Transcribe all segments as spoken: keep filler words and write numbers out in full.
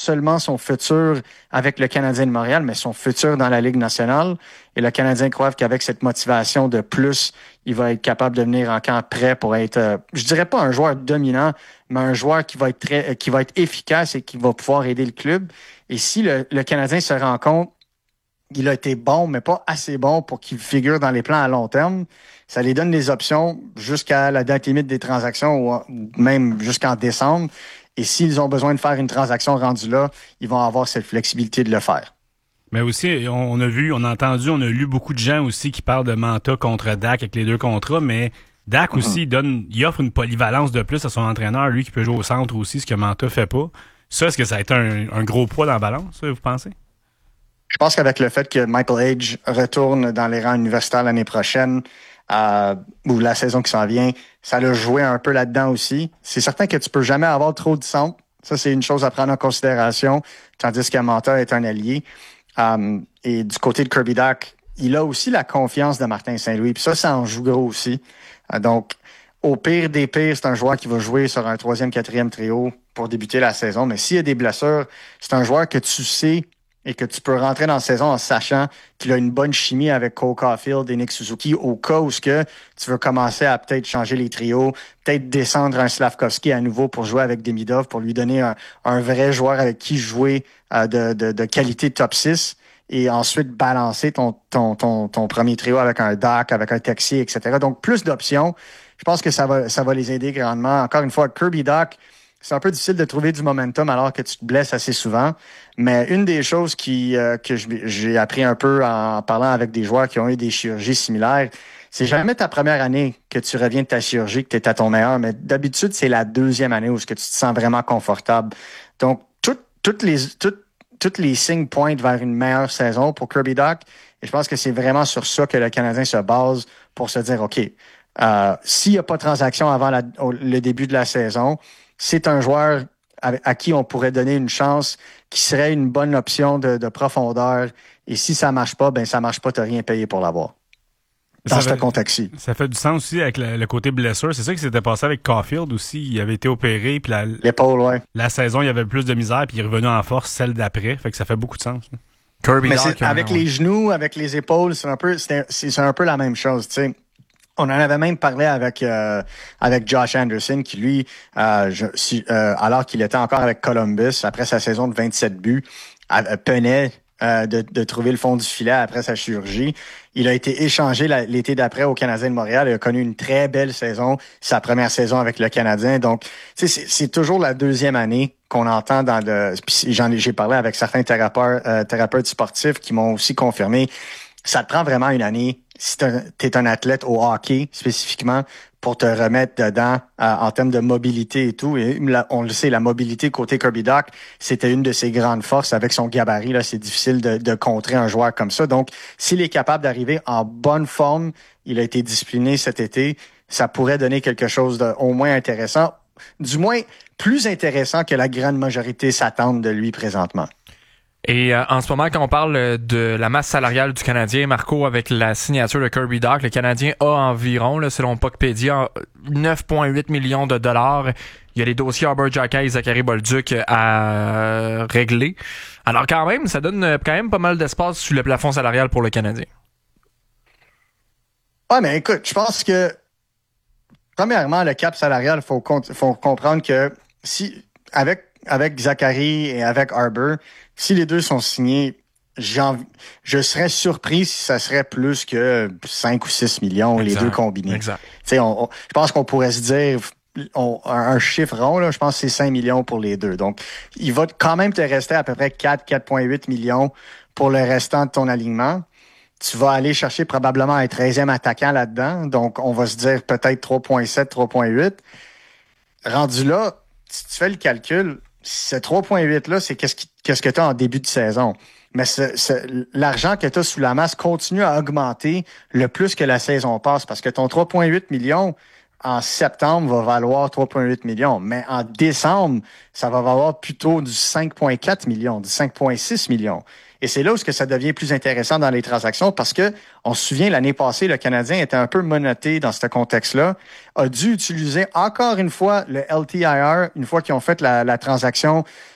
seulement son futur avec le Canadien de Montréal, mais son futur dans la Ligue nationale. Et le Canadien croit qu'avec cette motivation de plus, il va être capable de venir en camp prêt pour être, euh, je dirais pas un joueur dominant, mais un joueur qui va être très, qui va être efficace et qui va pouvoir aider le club. Et si le, le Canadien se rend compte qu'il a été bon, mais pas assez bon pour qu'il figure dans les plans à long terme, ça les donne des options jusqu'à la date limite des transactions ou même jusqu'en décembre. Et s'ils ont besoin de faire une transaction rendue là, ils vont avoir cette flexibilité de le faire. Mais aussi, on a vu, on a entendu, on a lu beaucoup de gens aussi qui parlent de Manta contre Dak avec les deux contrats, mais Dak aussi, mm-hmm. il donne, il offre une polyvalence de plus à son entraîneur, lui qui peut jouer au centre aussi, ce que Manta fait pas. Ça, est-ce que ça a été un, un gros poids dans la balance, vous pensez? Je pense qu'avec le fait que Michael Hage retourne dans les rangs universitaires l'année prochaine, euh, ou la saison qui s'en vient, ça l'a joué un peu là-dedans aussi. C'est certain que tu peux jamais avoir trop de centre. Ça, c'est une chose à prendre en considération, tandis que Manta est un allié. Um, et du côté de Kirby Dach, il a aussi la confiance de Martin Saint-Louis. Puis ça, ça en joue gros aussi. Uh, donc, au pire des pires, c'est un joueur qui va jouer sur un troisième, quatrième trio pour débuter la saison. Mais s'il y a des blessures, c'est un joueur que tu sais et que tu peux rentrer dans la saison en sachant qu'il a une bonne chimie avec Cole Caulfield et Nick Suzuki au cas où ce que tu veux commencer à peut-être changer les trios, peut-être descendre un Slavkovski à nouveau pour jouer avec Demidov, pour lui donner un, un vrai joueur avec qui jouer euh, de, de, de qualité top six et ensuite balancer ton, ton, ton, ton premier trio avec un Dach, avec un Texier, et cetera. Donc, plus d'options. Je pense que ça va, ça va les aider grandement. Encore une fois, Kirby Dach, c'est un peu difficile de trouver du momentum alors que tu te blesses assez souvent. Mais une des choses qui euh, que j'ai appris un peu en parlant avec des joueurs qui ont eu des chirurgies similaires, c'est jamais ta première année que tu reviens de ta chirurgie, que tu es à ton meilleur, mais d'habitude, c'est la deuxième année où ce que tu te sens vraiment confortable. Donc, tout, toutes les tout, toutes les signes pointent vers une meilleure saison pour Kirby Dach. Et je pense que c'est vraiment sur ça que le Canadien se base pour se dire, OK, euh, s'il n'y a pas de transaction avant la, le début de la saison, c'est un joueur à, à qui on pourrait donner une chance qui serait une bonne option de, de profondeur. Et si ça marche pas, ben ça marche pas, t'as rien payé pour l'avoir. Dans ce contexte-ci. Ça fait du sens aussi avec le, le côté blessure. C'est ça qui s'était passé avec Caulfield aussi. Il avait été opéré, puis la, l'épaule, ouais. La saison, il y avait plus de misère, puis il est revenu en force celle d'après. Fait que ça fait beaucoup de sens. Kirby Mais Dach, avec ouais. les genoux, avec les épaules, c'est un peu, c'est, c'est un peu la même chose, tu sais. On en avait même parlé avec euh, avec Josh Anderson qui, lui, euh, je, si, euh, alors qu'il était encore avec Columbus, après sa saison de vingt-sept buts, euh, peinait euh, de, de trouver le fond du filet après sa chirurgie. Il a été échangé la, l'été d'après au Canadien de Montréal. Il a connu une très belle saison, sa première saison avec le Canadien. Donc, c'est, c'est toujours la deuxième année qu'on entend dans le... Puis j'en ai, j'ai parlé avec certains thérapeutes, euh, thérapeutes sportifs qui m'ont aussi confirmé. Ça te prend vraiment une année, si tu es un athlète au hockey spécifiquement, pour te remettre dedans euh, en termes de mobilité et tout. Et la, on le sait, la mobilité côté Kirby Dach, c'était une de ses grandes forces. Avec son gabarit, là, c'est difficile de, de contrer un joueur comme ça. Donc, s'il est capable d'arriver en bonne forme, il a été discipliné cet été, ça pourrait donner quelque chose de au moins intéressant, du moins plus intéressant que la grande majorité s'attendent de lui présentement. Et euh, en ce moment, quand on parle de la masse salariale du Canadien, Marco, avec la signature de Kirby Dach, le Canadien a environ, là, selon Puckpedia, neuf virgule huit millions de dollars. Il y a les dossiers Arbor Xhekaj et Zachary Bolduc à régler. Alors quand même, ça donne quand même pas mal d'espace sur le plafond salarial pour le Canadien. Ouais, mais écoute, je pense que premièrement, le cap salarial, il faut, faut comprendre que si avec avec Zachary et avec Arbor, si les deux sont signés, j'en, je serais surpris si ça serait plus que cinq ou six millions, exact, les deux combinés. Exact. T'sais, on, on, je pense qu'on pourrait se dire on, un, un chiffre rond, là, je pense que c'est cinq millions pour les deux. Donc, il va quand même te rester à peu près quatre, quatre virgule huit millions pour le restant de ton alignement. Tu vas aller chercher probablement un treizième attaquant là-dedans. Donc, on va se dire peut-être trois virgule sept, trois virgule huit. Rendu là, si tu fais le calcul, ce trois virgule huit-là, c'est qu'est-ce, qui, qu'est-ce que tu as en début de saison. Mais ce, ce, l'argent que tu as sous la masse continue à augmenter le plus que la saison passe. Parce que ton trois virgule huit millions en septembre va valoir trois virgule huit millions. Mais en décembre, ça va valoir plutôt du cinq virgule quatre millions, du cinq virgule six millions. Et c'est là où ce que ça devient plus intéressant dans les transactions parce que on se souvient, l'année passée, le Canadien était un peu menotté dans ce contexte-là, a dû utiliser encore une fois le L T I R, une fois qu'ils ont fait la, la transaction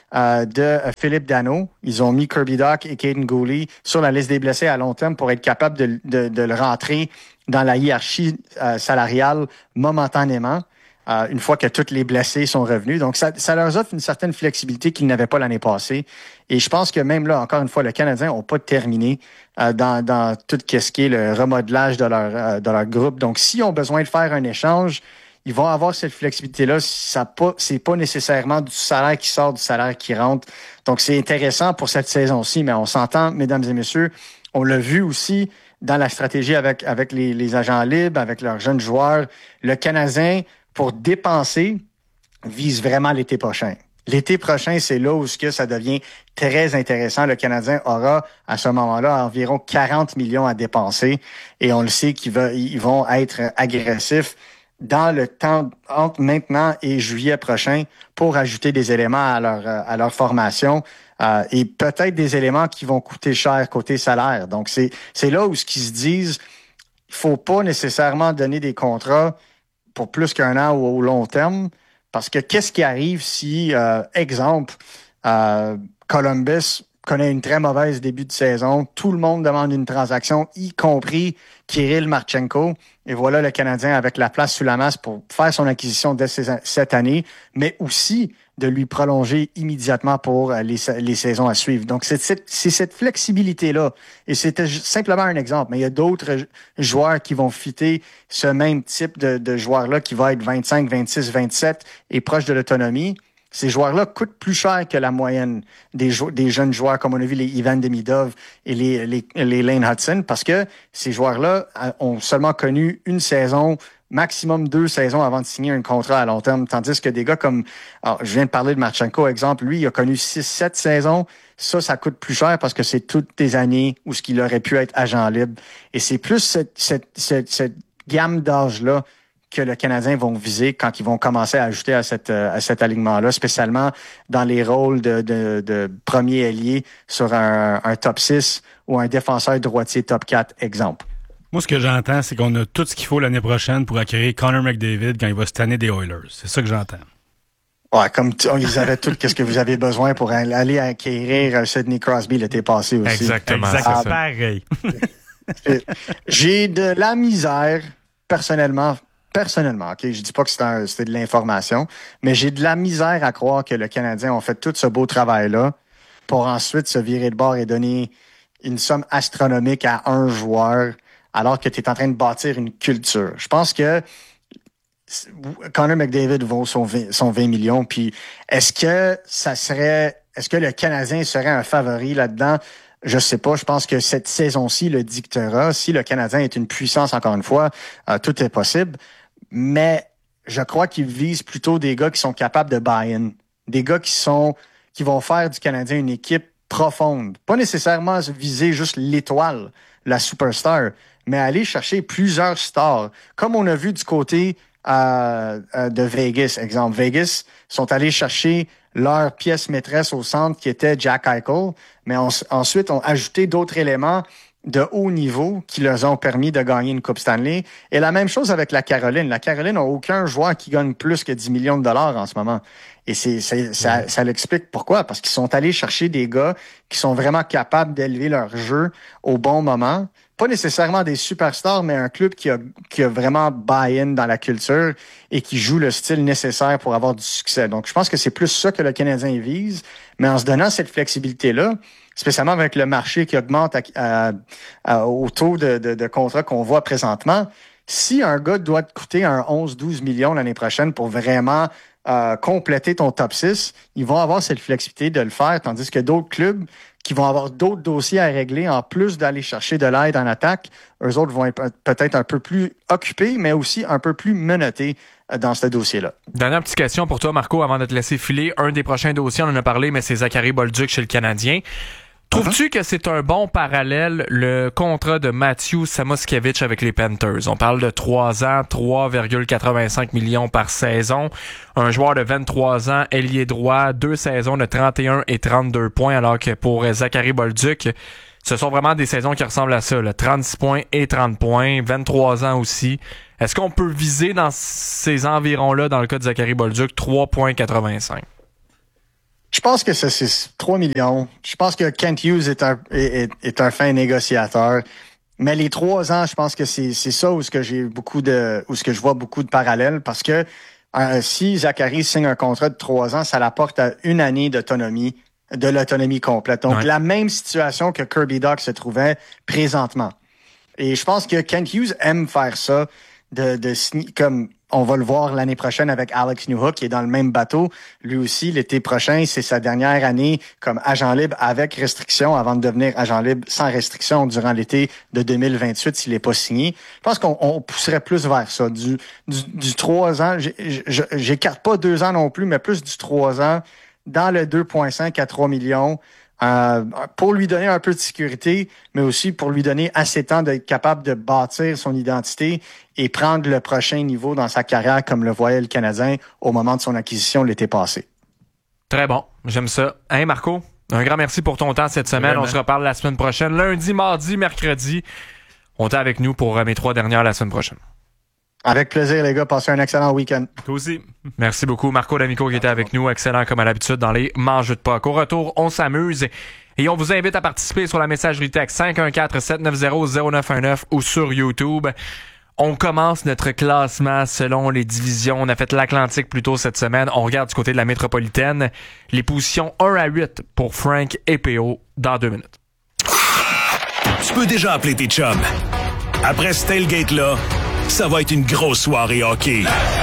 euh, de euh, Philippe Danault. Ils ont mis Kirby Dach et Caden Gooley sur la liste des blessés à long terme pour être capable de, de, de le rentrer dans la hiérarchie euh, salariale momentanément. Euh, une fois que tous les blessés sont revenus. Donc, ça, ça leur offre une certaine flexibilité qu'ils n'avaient pas l'année passée. Et je pense que même là, encore une fois, le Canadien n'a pas terminé euh, dans, dans tout ce qui est le remodelage de leur, euh, de leur groupe. Donc, s'ils ont besoin de faire un échange, ils vont avoir cette flexibilité-là. Ça pas, c'est pas nécessairement du salaire qui sort, du salaire qui rentre. Donc, c'est intéressant pour cette saison-ci, mais on s'entend, mesdames et messieurs, on l'a vu aussi dans la stratégie avec, avec les, les agents libres, avec leurs jeunes joueurs. Le Canadien, pour dépenser, vise vraiment l'été prochain. L'été prochain, c'est là où ce que ça devient très intéressant. Le Canadien aura, à ce moment-là, environ quarante millions à dépenser. Et on le sait qu'ils va, ils vont être agressifs dans le temps entre maintenant et juillet prochain pour ajouter des éléments à leur, à leur formation. Euh, et peut-être des éléments qui vont coûter cher côté salaire. Donc, c'est, c'est là où ce qu'ils se disent, il faut pas nécessairement donner des contrats pour plus qu'un an ou au long terme, parce que qu'est-ce qui arrive si, euh, exemple, euh, Columbus connaît une très mauvaise début de saison, tout le monde demande une transaction, y compris Kirill Marchenko, et voilà le Canadien avec la place sous la masse pour faire son acquisition dès cette année, mais aussi de lui prolonger immédiatement pour les, les saisons à suivre. Donc, c'est, c'est, c'est cette flexibilité-là. Et c'était simplement un exemple. Mais il y a d'autres joueurs qui vont fitter ce même type de, de joueur-là qui va être vingt-cinq, vingt-six, vingt-sept et proche de l'autonomie. Ces joueurs-là coûtent plus cher que la moyenne des, jo- des jeunes joueurs, comme on a vu les Ivan Demidov et les, les, les Lane Hudson, parce que ces joueurs-là ont seulement connu une saison, maximum deux saisons avant de signer un contrat à long terme, tandis que des gars comme, alors, je viens de parler de Marchenko, exemple, lui, il a connu six sept saisons. Ça, ça coûte plus cher parce que c'est toutes des années où ce qu'il aurait pu être agent libre. Et c'est plus cette, cette, cette, cette gamme d'âge-là que le Canadien vont viser quand ils vont commencer à ajouter à, cette, à cet alignement-là, spécialement dans les rôles de, de, de premier ailier sur un, un top six ou un défenseur droitier top quatre, exemple. Moi, ce que j'entends, c'est qu'on a tout ce qu'il faut l'année prochaine pour acquérir Connor McDavid quand il va se tanner des Oilers. C'est ça que j'entends. Ouais, comme t- ils avaient tout ce que vous avez besoin pour aller acquérir Sidney Crosby l'été passé aussi. Exactement. Exactement. C'est ça. Pareil. J'ai de la misère, personnellement, personnellement, ok, je dis pas que c'est, un, c'est de l'information, mais j'ai de la misère à croire que le Canadien a fait tout ce beau travail-là pour ensuite se virer de bord et donner une somme astronomique à un joueur alors que tu es en train de bâtir une culture. Je pense que Connor McDavid vaut son vingt, son vingt millions, puis est-ce que ça serait, est-ce que le Canadien serait un favori là-dedans? Je sais pas. Je pense que cette saison-ci le dictera. Si le Canadien est une puissance, encore une fois, euh, tout est possible. Mais je crois qu'il vise plutôt des gars qui sont capables de buy-in. Des gars qui sont, qui vont faire du Canadien une équipe profonde. Pas nécessairement viser juste l'étoile, la superstar, mais aller chercher plusieurs stars. Comme on a vu du côté euh, euh, de Vegas, exemple. Vegas sont allés chercher leur pièce maîtresse au centre qui était Jack Eichel, mais on, ensuite ont ajouté d'autres éléments de haut niveau qui leur ont permis de gagner une Coupe Stanley. Et la même chose avec la Caroline. La Caroline n'a aucun joueur qui gagne plus que dix millions de dollars en ce moment. Et c'est, c'est ça, ça l'explique pourquoi. Parce qu'ils sont allés chercher des gars qui sont vraiment capables d'élever leur jeu au bon moment. Pas nécessairement des superstars, mais un club qui a, qui a vraiment buy-in dans la culture et qui joue le style nécessaire pour avoir du succès. Donc, je pense que c'est plus ça que le Canadien vise. Mais en se donnant cette flexibilité-là, spécialement avec le marché qui augmente à, à, à, au taux de, de, de contrat qu'on voit présentement, si un gars doit te coûter un onze douze millions l'année prochaine pour vraiment euh, compléter ton top six, ils vont avoir cette flexibilité de le faire, tandis que d'autres clubs qui vont avoir d'autres dossiers à régler en plus d'aller chercher de l'aide en attaque, eux autres vont être peut-être un peu plus occupés, mais aussi un peu plus menottés dans ce dossier-là. Dernière petite question pour toi, Marco, avant de te laisser filer. Un des prochains dossiers, on en a parlé, mais c'est Zachary Bolduc chez le Canadien. Trouves-tu uh-huh. que c'est un bon parallèle, le contrat de Matthew Samoskevich avec les Panthers? On parle de trois ans, trois virgule quatre-vingt-cinq millions par saison. Un joueur de vingt-trois ans, ailier droit, deux saisons de trente et un et trente-deux points, alors que pour Zachary Bolduc, ce sont vraiment des saisons qui ressemblent à ça, là, trente-six points et trente points, vingt-trois ans aussi. Est-ce qu'on peut viser dans ces environs-là, dans le cas de Zachary Bolduc, trois virgule quatre-vingt-cinq? Je pense que ça, c'est trois millions. Je pense que Kent Hughes est un, est, est un fin négociateur. Mais les trois ans, je pense que c'est, c'est ça où ce que j'ai beaucoup de, où ce que je vois beaucoup de parallèles parce que euh, si Zachary signe un contrat de trois ans, ça l'apporte à une année d'autonomie, de l'autonomie complète. Donc, ouais. La même situation que Kirby Dach se trouvait présentement. Et je pense que Kent Hughes aime faire ça, de, de comme on va le voir l'année prochaine avec Alex Newhook, qui est dans le même bateau. Lui aussi, l'été prochain, c'est sa dernière année comme agent libre avec restriction avant de devenir agent libre sans restriction durant l'été de deux mille vingt-huit s'il n'est pas signé. Je pense qu'on on pousserait plus vers ça. Du, du, du trois ans, j'écarte pas deux ans non plus, mais plus du trois ans dans le deux virgule cinq à trois millions. Euh, pour lui donner un peu de sécurité, mais aussi pour lui donner assez de temps d'être capable de bâtir son identité et prendre le prochain niveau dans sa carrière comme le voyait le Canadien au moment de son acquisition l'été passé. Très bon, j'aime ça. Hein, Marco, un grand merci pour ton temps cette semaine. Vraiment. On se reparle la semaine prochaine, lundi, mardi, mercredi. On est avec nous pour mes trois dernières la semaine prochaine. Avec plaisir, les gars. Passez un excellent week-end. Toi aussi. Merci beaucoup. Marco D'Amico qui était avec nous. Excellent comme à l'habitude dans les Mangeux de Puck. Au retour, on s'amuse et on vous invite à participer sur la messagerie texte cinq un quatre sept neuf zéro zéro neuf un neuf ou sur YouTube. On commence notre classement selon les divisions. On a fait l'Atlantique plus tôt cette semaine. On regarde du côté de la métropolitaine. Les positions un à huit pour Frank et P O dans deux minutes. Tu peux déjà appeler tes chums. Après ce tailgate-là, ça va être une grosse soirée hockey.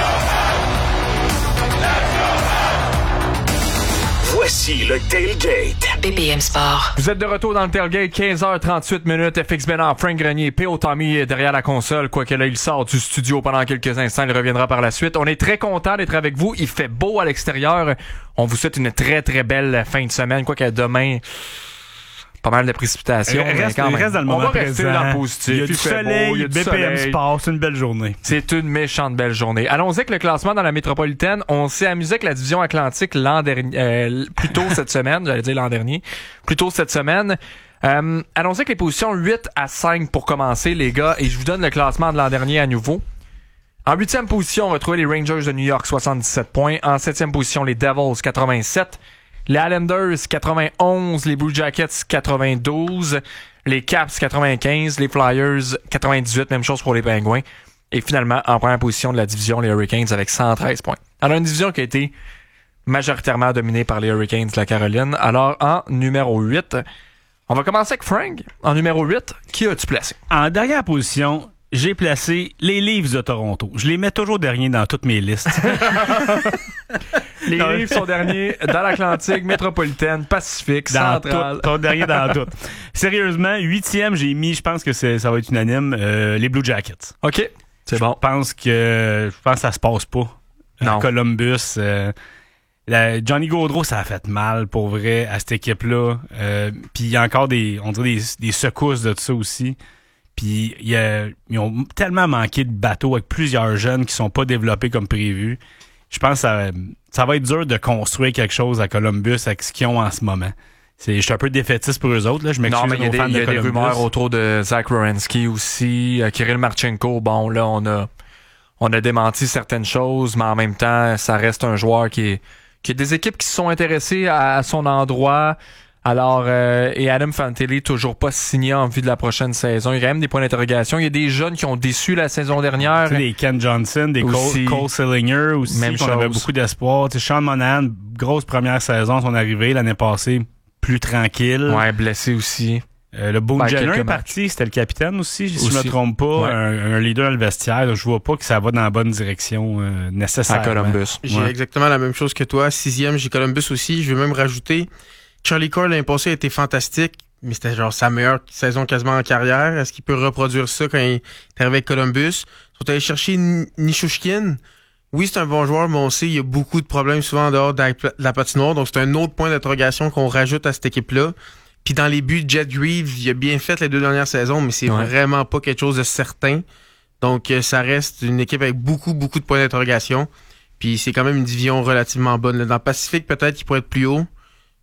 Voici le Tailgate. B P M Sport. Vous êtes de retour dans le Tailgate, quinze heures trente-huit minutes. F X Bénard, Frank Grenier, P O Tommy derrière la console. Quoique là, il sort du studio pendant quelques instants. Il reviendra par la suite. On est très content d'être avec vous. Il fait beau à l'extérieur. On vous souhaite une très, très belle fin de semaine. Quoique demain... Pas mal de précipitations. Reste, mais quand même. reste dans le on moment va rester présent. dans le positif. Il y a du il fait soleil, beau, il y a du B P M soleil. Sport, c'est une belle journée. C'est une méchante belle journée. Allons-y avec le classement dans la métropolitaine. On s'est amusé avec la division Atlantique l'an dernier, euh, plus tôt cette semaine, j'allais dire l'an dernier, plus tôt cette semaine. Euh, allons-y avec les positions huit à cinq pour commencer, les gars, et je vous donne le classement de l'an dernier à nouveau. En huitième position, on va trouver les Rangers de New York, soixante-dix-sept points. En septième position, les Devils, quatre-vingt-sept. Les Islanders, quatre-vingt-onze. Les Blue Jackets, quatre-vingt-douze. Les Caps, quatre-vingt-quinze. Les Flyers, quatre-vingt-dix-huit. Même chose pour les Pingouins. Et finalement, en première position de la division, les Hurricanes avec cent treize points. Alors, une division qui a été majoritairement dominée par les Hurricanes de la Caroline. Alors, en numéro huit, on va commencer avec Frank. En numéro huit, qui as-tu placé? En dernière position, j'ai placé les Leafs de Toronto. Je les mets toujours derniers dans toutes mes listes. Les Leafs sont derniers dans l'Atlantique, métropolitaine, Pacifique, dans Centrale. Tout, sont derniers dans tout. Sérieusement, huitième, j'ai mis, je pense que c'est, ça va être unanime, euh, les Blue Jackets. OK, c'est bon. Je pense que, je pense que ça se passe pas. Non. Columbus, euh, la, Johnny Gaudreau, ça a fait mal, pour vrai, à cette équipe-là. Euh, Puis il y a encore des, on dirait des, des secousses de ça aussi. Puis il y a, ils ont tellement manqué de bateaux avec plusieurs jeunes qui sont pas développés comme prévu. Je pense que ça, ça va être dur de construire quelque chose à Columbus avec ce qu'ils ont en ce moment. C'est, je suis un peu défaitiste pour eux autres. Là. Je m'excuse non, mais il y a, des, fans y a de des Columbus. rumeurs autour de Zach Werenski aussi, euh, Kirill Marchenko. Bon, là, on a, on a démenti certaines choses, mais en même temps, ça reste un joueur qui est, qui a des équipes qui se sont intéressées à, à son endroit. Alors, euh, et Adam Fantilli, toujours pas signé en vue de la prochaine saison. Il y a quand même des points d'interrogation. Il y a des jeunes qui ont déçu la saison dernière. Tu sais, des Ken Johnson, des aussi, Cole, Cole Sillinger aussi. Même on avait chose. beaucoup d'espoir. Tu sais, Sean Monahan, grosse première saison, son arrivée l'année passée, plus tranquille. Ouais, blessé aussi. Euh, le Boone Ben, Jenner quelques est parti, c'était le capitaine aussi, si Aussi. je me trompe pas. Ouais. Un, un leader dans le vestiaire. Là, je vois pas que ça va dans la bonne direction euh, nécessairement. À Columbus. J'ai Ouais. exactement la même chose que toi. Sixième, j'ai Columbus aussi. Je vais même rajouter Charlie Coyle l'année passée a été fantastique, mais c'était genre sa meilleure saison quasiment en carrière. Est-ce qu'il peut reproduire ça quand il est arrivé avec Columbus? Ils sont allés chercher N- Nishushkin. Oui, c'est un bon joueur, mais on sait qu'il y a beaucoup de problèmes souvent en dehors de la, de la patinoire. Donc, c'est un autre point d'interrogation qu'on rajoute à cette équipe-là. Puis dans les buts, Jet Greaves, il a bien fait les deux dernières saisons, mais c'est Ouais. vraiment pas quelque chose de certain. Donc, euh, ça reste une équipe avec beaucoup, beaucoup de points d'interrogation. Puis c'est quand même une division relativement bonne. Là, dans le Pacifique, peut-être qu'il pourrait être plus haut.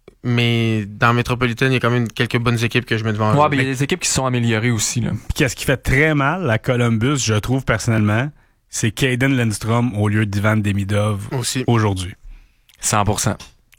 Mais dans Métropolitaine, il y a quand même quelques bonnes équipes que je mets devant eux. Ouais, mais il y a des équipes qui se sont améliorées aussi, là. Puis qu'est-ce qui fait très mal à Columbus, je trouve personnellement, c'est Caden Lindstrom au lieu d'Ivan Demidov Aussi. aujourd'hui. cent pour cent.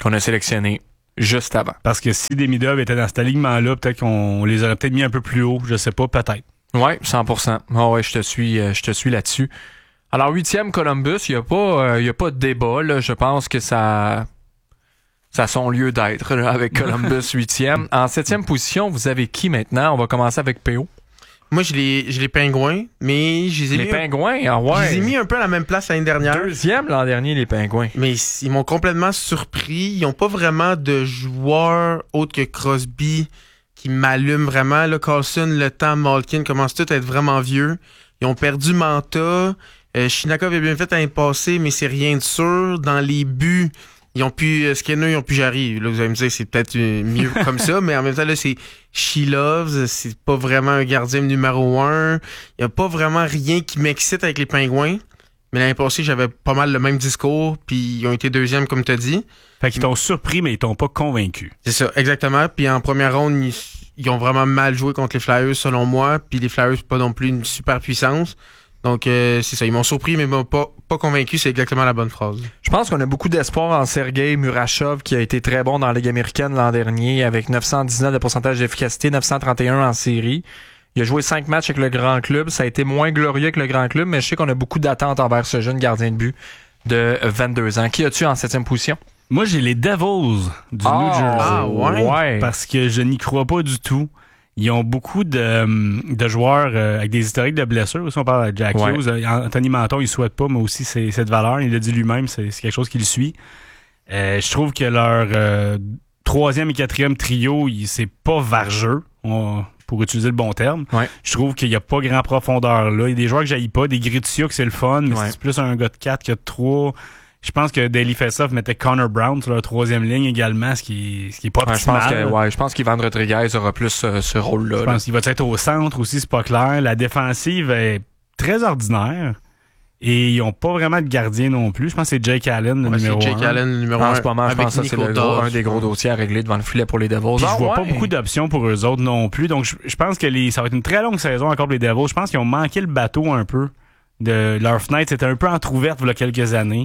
qu'on a sélectionnés juste avant. Parce que si Demidov était dans cet alignement-là, peut-être qu'on les aurait peut-être mis un peu plus haut. Je sais pas, peut-être. Oui, cent pour cent. Oh ouais, je te suis, euh, je te suis là-dessus. Alors, huitième, Columbus, il n'y a, euh, a pas de débat. Là. Je pense que ça, ça a son lieu d'être là, avec Columbus huitième. En septième position, vous avez qui maintenant? On va commencer avec P O. Moi, j'ai les, j'ai les Pingouins, mais je les ai Les mis... Pingouins, ah ouais. Je les ai mis un peu à la même place l'année dernière. Deuxième l'an dernier, les Pingouins. Mais ils m'ont complètement surpris. Ils n'ont pas vraiment de joueurs autres que Crosby qui m'allument vraiment. Là, Carlson, Le Temps, Malkin commencent tous à être vraiment vieux. Ils ont perdu Manta. Euh, Shinakov a bien fait l'année passée, mais c'est rien de sûr. Dans les buts, ils ont pu euh, Skinner, ils ont pu Jarry. Là, vous allez me dire, c'est peut-être euh, mieux comme ça, mais en même temps, là, c'est She-Loves, c'est pas vraiment un gardien numéro un. Il y a pas vraiment rien qui m'excite avec les Pingouins. Mais l'année passée, j'avais pas mal le même discours, puis ils ont été deuxième, comme tu as dit. Fait qu'ils t'ont surpris, mais ils t'ont pas convaincu. C'est ça, exactement. Puis en première ronde, ils, ils ont vraiment mal joué contre les Flyers, selon moi. Puis les Flyers, c'est pas non plus une super puissance. Donc, euh, c'est ça. Ils m'ont surpris, mais m'ont pas, pas convaincu. C'est exactement la bonne phrase. Je pense qu'on a beaucoup d'espoir en Sergei Murashov, qui a été très bon dans la Ligue américaine l'an dernier, avec neuf cent dix-neuf de pourcentage d'efficacité, neuf cent trente et un en série. Il a joué cinq matchs avec le grand club. Ça a été moins glorieux que le grand club, mais je sais qu'on a beaucoup d'attentes envers ce jeune gardien de but de vingt-deux ans. Qui as-tu en septième position? Moi, j'ai les Devils du oh, New Jersey. Ah, ouais? ouais. Parce que je n'y crois pas du tout. Ils ont beaucoup de, de joueurs euh, avec des historiques de blessures. Si on parle de Jack ouais. Hughes, Anthony Menton, il ne souhaite pas, mais aussi c'est cette valeur. Il l'a dit lui-même, c'est, c'est quelque chose qui le suit. Euh, je trouve que leur euh, troisième et quatrième trio, il, c'est pas vargeux, on, pour utiliser le bon terme. Ouais. Je trouve qu'il n'y a pas grand profondeur là. Il y a des joueurs que j'haïs pas, des Gritsia que c'est le fun, mais ouais. c'est plus un gars de quatre que de trois. Je pense que Daily Faceoff mettait Connor Brown sur leur troisième ligne également, ce qui est, ce qui est pas ouais, je pense optimal. que, ouais, je pense qu'Ivan Rodriguez aura plus euh, ce rôle-là. Je là. pense qu'il va être au centre aussi, c'est pas clair. La défensive est très ordinaire. Et ils n'ont pas vraiment de gardien non plus. Je pense que c'est Jake Allen, le Ouais, numéro c'est Jake un. Allen, le numéro En un. ce moment, je pense que ça, c'est le gros, un des gros dossiers à régler devant le filet pour les Devils. Puis Ah, je vois ouais. pas beaucoup d'options pour eux autres non plus. Donc, je, je pense que les, ça va être une très longue saison encore pour les Devils. Je pense qu'ils ont manqué le bateau un peu. De, leur fenêtre c'était un peu entrouverte il y a quelques années.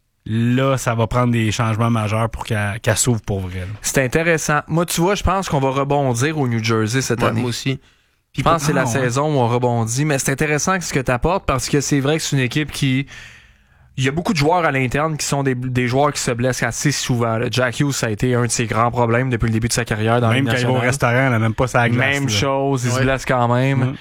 Là, ça va prendre des changements majeurs pour qu'elle, qu'elle s'ouvre pour vrai. Là. C'est intéressant. Moi, tu vois, je pense qu'on va rebondir au New Jersey cette Ouais, année. moi aussi. Je pense que c'est Ah, la ouais. saison où on rebondit, mais c'est intéressant ce que tu apportes parce que c'est vrai que c'est une équipe qui... Il y a beaucoup de joueurs à l'interne qui sont des, des joueurs qui se blessent assez souvent. Là. Jack Hughes, ça a été un de ses grands problèmes depuis le début de sa carrière dans Même la quand Ligue il va au nationale. restaurant, là, même pas sa glace. Même là. chose, il se Ouais. blesse quand même. Mm.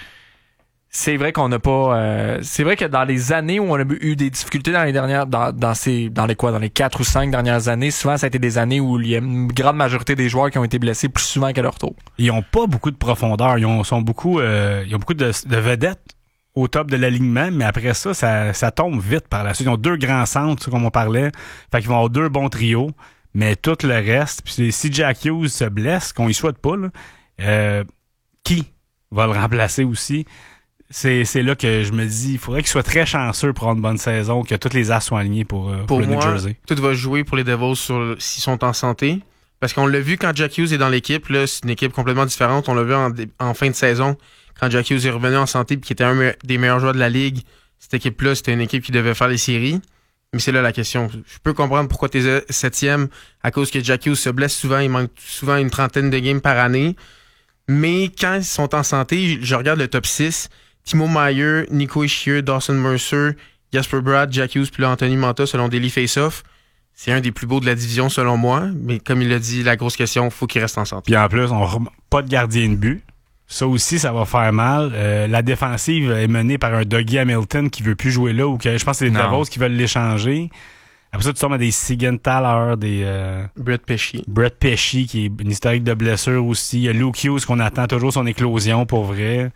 C'est vrai qu'on n'a pas... Euh, c'est vrai que dans les années où on a eu des difficultés dans les dernières... Dans, dans, ces, dans les quoi? Dans les quatre ou cinq dernières années, souvent, ça a été des années où il y a une grande majorité des joueurs qui ont été blessés plus souvent qu'à leur tour. Ils ont pas beaucoup de profondeur. Ils ont, sont beaucoup, euh, ils ont beaucoup de, de vedettes au top de l'alignement, mais après ça, ça, ça tombe vite par la suite. Ils ont deux grands centres, comme on parlait. Fait qu'ils vont avoir deux bons trios, mais tout le reste. Puis si Jack Hughes se blesse, qu'on y souhaite pas, là, euh, qui va le remplacer aussi? C'est, c'est là que je me dis, il faudrait qu'il soit très chanceux pour avoir une bonne saison, que toutes les as soient alignés pour, euh, pour, Pour le New moi, Jersey. tout va jouer pour les Devils sur s'ils sont en santé. Parce qu'on l'a vu quand Jack Hughes est dans l'équipe, là, c'est une équipe complètement différente. On l'a vu en, en fin de saison, quand Jack Hughes est revenu en santé et qui était un me- des meilleurs joueurs de la Ligue. Cette équipe-là, c'était une équipe qui devait faire les séries. Mais c'est là la question. Je peux comprendre pourquoi tu es septième, à cause que Jack Hughes se blesse souvent. Il manque souvent une trentaine de games par année. Mais quand ils sont en santé, je regarde le top six. Timo Meier, Nico Hischier, Dawson Mercer, Jasper Bratt, Jack Hughes, puis là Anthony Manta selon Daily Faceoff. C'est un des plus beaux de la division selon moi. Mais comme il l'a dit, la grosse question, il faut qu'il reste en santé. Puis en plus, on rem- pas de gardien de but. Ça aussi, ça va faire mal. Euh, la défensive est menée par un Dougie Hamilton qui veut plus jouer là, ou que je pense que c'est les Non. Devils qui veulent l'échanger. Après ça, tu tombes à des Siegenthaler, des euh, Brett Pesci. Brett Pesci, qui est une historique de blessure aussi. Il y a Luke Hughes, qu'on attend toujours son éclosion pour vrai.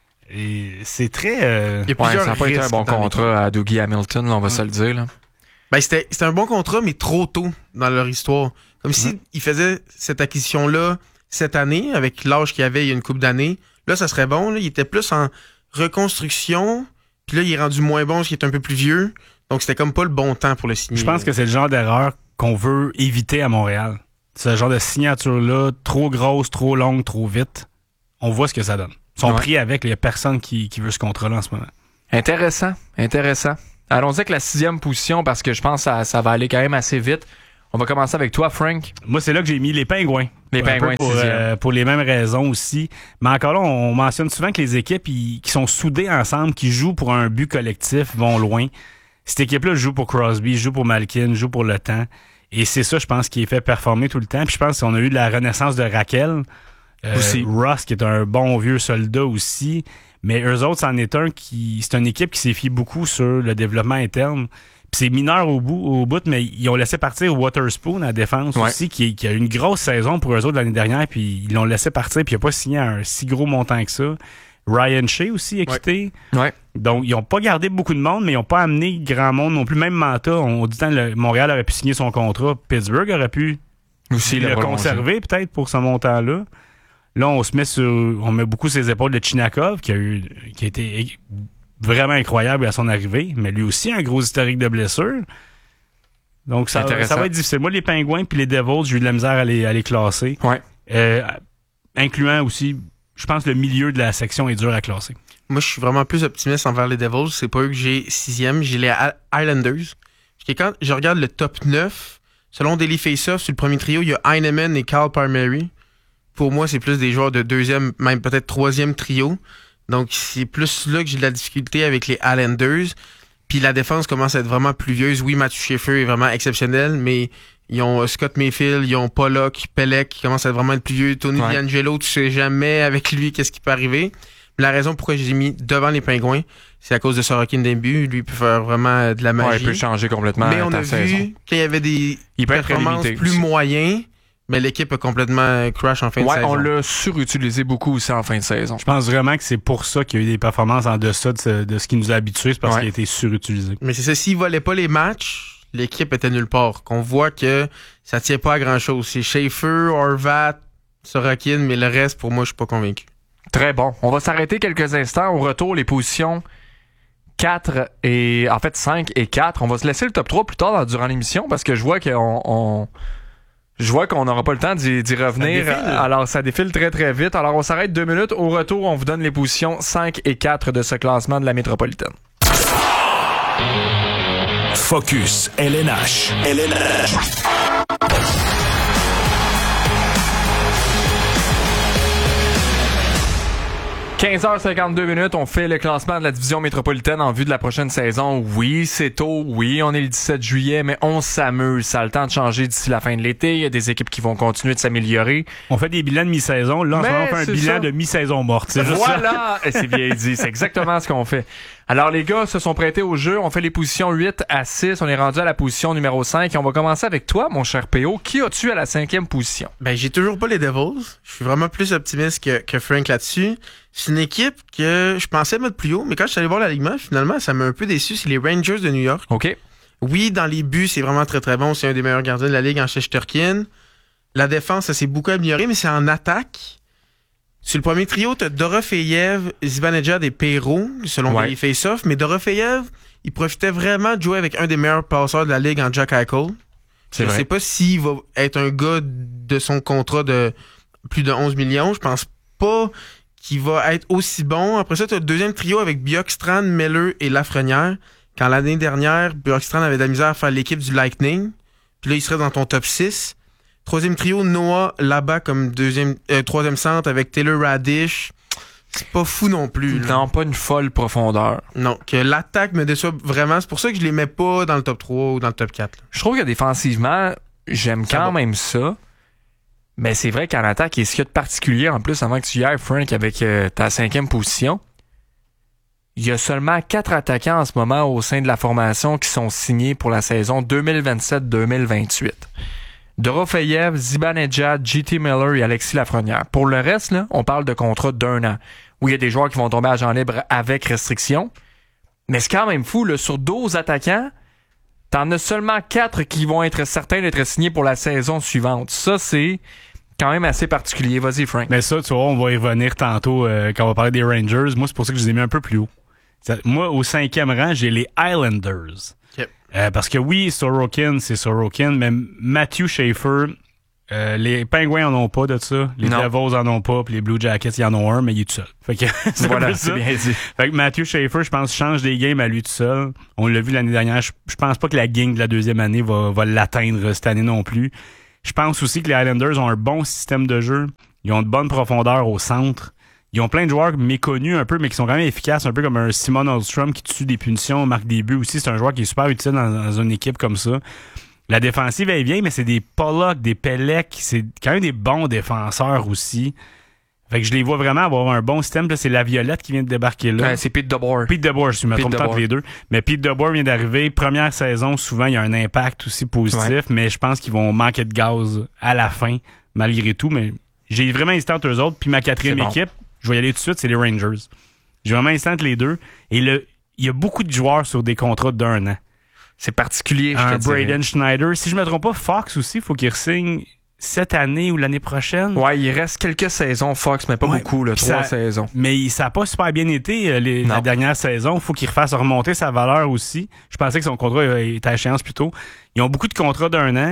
Et c'est très... euh, Il y a Ouais, plusieurs ça n'a pas été un risques bon dans contrat à Dougie Hamilton, là, on va Ouais. se le dire. Là. Ben, c'était, c'était un bon contrat, mais trop tôt dans leur histoire. Comme si ils faisaient cette acquisition-là cette année, avec l'âge qu'il avait il y a une couple d'années. Là, ça serait bon. Là. Il était plus en reconstruction. Puis là, il est rendu moins bon parce qu'il est un peu plus vieux. Donc, c'était comme pas le bon temps pour le signer. Je pense que c'est le genre d'erreur qu'on veut éviter à Montréal. Ce genre de signature-là, trop grosse, trop longue, trop vite. On voit ce que ça donne. Ils sont Ouais. pris avec. Il n'y a personne qui, qui veut ce contrat-là en ce moment. Intéressant, intéressant. Allons-y avec la sixième position parce que je pense que ça, ça va aller quand même assez vite. On va commencer avec toi, Frank. Moi, c'est là que j'ai mis les Pingouins. Les Pingouins, pour, euh, pour les mêmes raisons aussi. Mais encore là, on mentionne souvent que les équipes ils, qui sont soudées ensemble, qui jouent pour un but collectif, vont loin. Cette équipe-là joue pour Crosby, joue pour Malkin, joue pour le temps. Et c'est ça, je pense, qui est fait performer tout le temps. Puis je pense qu'on a eu de la renaissance de Raquel. Euh, aussi. Ross, qui est un bon vieux soldat aussi. Mais eux autres, c'en est un qui... C'est une équipe qui s'est fiée beaucoup sur le développement interne. Puis c'est mineur au bout, au bout, mais ils ont laissé partir Waterspoon à défense ouais. aussi, qui, qui a eu une grosse saison pour eux autres l'année dernière, puis ils l'ont laissé partir, puis il n'a pas signé un si gros montant que ça. Ryan Shea aussi a quitté. Ouais. Ouais. Donc, ils n'ont pas gardé beaucoup de monde, mais ils n'ont pas amené grand monde non plus. Même Manta, on dit tant le Montréal aurait pu signer son contrat. Pittsburgh aurait pu aussi le conserver peut-être pour ce montant-là. Là, on se met sur, on met beaucoup ses épaules de Chinakov, qui a eu, qui a été vraiment incroyable à son arrivée, mais lui aussi un gros historique de blessures. Donc, ça, ça va être difficile. Moi, les Pingouins puis les Devils, j'ai eu de la misère à les, à les classer. Ouais. Euh, incluant aussi, je pense que le milieu de la section est dur à classer. Moi, je suis vraiment plus optimiste envers les Devils. C'est pas eux que j'ai sixième, j'ai les Islanders. Parce que quand je regarde le top neuf, selon Daily Faceoff, sur le premier trio, il y a Heinemann et Carl Palmieri. Pour moi, c'est plus des joueurs de deuxième, même peut-être troisième trio. Donc, c'est plus là que j'ai de la difficulté avec les Islanders. Puis la défense commence à être vraiment pluvieuse. Oui, Matthew Schaefer est vraiment exceptionnel, mais ils ont Scott Mayfield, ils ont Pollock, Pelech qui commence à être vraiment être pluvieux. Tony ouais. D'Angelo, tu sais jamais avec lui qu'est-ce qui peut arriver. La raison pourquoi je les ai mis devant les Pingouins, c'est à cause de Sorokin Dembu. Lui, il peut faire vraiment de la magie. Ouais, il peut changer complètement. Mais on a saison. vu qu'il y avait des il peut performances plus aussi. moyens. Mais l'équipe a complètement crash en fin ouais, de saison. Ouais, on l'a surutilisé beaucoup aussi en fin de saison. Je pense vraiment que c'est pour ça qu'il y a eu des performances en deçà de ce, de ce qui nous a habitués, c'est parce ouais. qu'il a été surutilisé. Mais c'est ça, s'ils volaient pas les matchs, l'équipe était nulle part. Qu'on voit que ça tient pas à grand-chose. C'est Schaefer, Horvat, Sorokin, mais le reste, pour moi, je suis pas convaincu. Très bon. On va s'arrêter quelques instants. Au retour, les positions quatre et... En fait, cinq et quatre. On va se laisser le top trois plus tard dans, durant l'émission parce que je vois qu'on... On... Je vois qu'on n'aura pas le temps d'y, d'y revenir. Ça Alors, ça défile très, très vite. Alors, on s'arrête deux minutes. Au retour, on vous donne les positions cinq et quatre de ce classement de la métropolitaine. Focus L N H. L N H. quinze heures cinquante-deux minutes, on fait le classement de la division métropolitaine en vue de la prochaine saison. Oui, c'est tôt. Oui, on est le dix-sept juillet, mais on s'amuse. Ça a le temps de changer d'ici la fin de l'été. Il y a des équipes qui vont continuer de s'améliorer. On fait des bilans de mi-saison. Là, en ce moment, on fait un bilan ça. de mi-saison morte. C'est juste voilà! Et c'est bien dit. C'est exactement ce qu'on fait. Alors, les gars se sont prêtés au jeu. On fait les positions huit à six. On est rendu à la position numéro cinq. Et on va commencer avec toi, mon cher P O. Qui as-tu à la cinquième position? Ben, j'ai toujours pas les Devils. Je suis vraiment plus optimiste que, que Frank là-dessus. C'est une équipe que je pensais mettre plus haut, mais quand je suis allé voir l'alignement, finalement, ça m'a un peu déçu. C'est les Rangers de New York. OK. Oui, dans les buts, c'est vraiment très, très bon. C'est un des meilleurs gardiens de la Ligue en Shesterkin. La défense, ça s'est beaucoup amélioré, mais c'est en attaque. Sur le premier trio, t'as Dorofeyev, Zibanejad et Perrault, selon ouais. les face-off. Mais Dorofeyev, il profitait vraiment de jouer avec un des meilleurs passeurs de la Ligue en Jack Eichel. C'est je vrai. sais pas s'il va être un gars de son contrat de plus de onze millions. Je pense pas qu'il va être aussi bon. Après ça, t'as le deuxième trio avec Bjorkstrand, Meller et Lafrenière. Quand l'année dernière, Bjorkstrand avait de la misère à faire l'équipe du Lightning. Puis là, il serait dans ton top six. Troisième trio, Noah là-bas comme deuxième, euh, troisième centre avec Taylor Radish. C'est pas fou non plus. Non, pas une folle profondeur. Non, que l'attaque me déçoit vraiment. C'est pour ça que je les mets pas dans le top trois ou dans le top quatre. Là. Je trouve que défensivement, j'aime ça quand va. même ça. Mais c'est vrai qu'en attaque, il y a ce qu'il y a de particulier en plus avant que tu y ailles, Frank, avec euh, ta cinquième position. Il y a seulement quatre attaquants en ce moment au sein de la formation qui sont signés pour la saison deux mille vingt-sept deux mille vingt-huit. Dorofeyev, Zibanejad, J T Miller et Alexis Lafrenière. Pour le reste, là, on parle de contrats d'un an, où il y a des joueurs qui vont tomber à agent libre avec restriction. Mais c'est quand même fou, là, sur douze attaquants, t'en as seulement quatre qui vont être certains d'être signés pour la saison suivante. Ça, c'est quand même assez particulier. Vas-y, Frank. Mais ça, tu vois, on va y revenir tantôt euh, quand on va parler des Rangers. Moi, c'est pour ça que je les ai mis un peu plus haut. Moi, au cinquième rang, j'ai les Islanders. Yep. Euh, parce que oui, Sorokin, c'est Sorokin, mais Matthew Schaefer, Euh, les Penguins en ont pas de ça. Les Non. Devils en ont pas. Puis les Blue Jackets, ils en ont un, mais il est tout seul. Fait que c'est un Voilà, peu c'est ça. bien dit. Fait que Matthew Schaefer, je pense, change des games à lui tout seul. On l'a vu l'année dernière. Je, je pense pas que la gang de la deuxième année va, va l'atteindre cette année non plus. Je pense aussi que les Islanders ont un bon système de jeu. Ils ont de bonnes profondeurs au centre. Ils ont plein de joueurs méconnus un peu, mais qui sont quand même efficaces, un peu comme un Simon Holmstrom qui tue des punitions, marque des buts aussi. C'est un joueur qui est super utile dans, dans une équipe comme ça. La défensive est bien, mais c'est des Pollock, des Pelec. C'est quand même des bons défenseurs aussi. Fait que je les vois vraiment avoir un bon système. Là, c'est la Violette qui vient de débarquer là. Ouais, c'est Pete DeBoer. Pete DeBoer, je me Pete trompe tant DeBoer. entre les deux. Mais Pete DeBoer vient d'arriver. Première saison, souvent, il y a un impact aussi positif, Ouais. mais je pense qu'ils vont manquer de gaz à la fin, malgré tout. Mais j'ai vraiment hésité entre eux autres. Puis ma quatrième C'est bon. équipe, je vais y aller tout de suite, c'est les Rangers. J'ai vraiment hésité entre les deux. Et le, il y a beaucoup de joueurs sur des contrats d'un an. C'est particulier, je Un te dirais. Braden Schneider. Si je me trompe pas, Fox aussi, il faut qu'il re-signe cette année ou l'année prochaine. Ouais, il reste quelques saisons, Fox, mais pas Ouais. beaucoup, là, Puis trois ça- saisons. Mais il- ça n'a pas super bien été euh, les- Non. la dernière saison. Il faut qu'il refasse remonter sa valeur aussi. Je pensais que son contrat euh, était à échéance plus tôt. Ils ont beaucoup de contrats d'un an.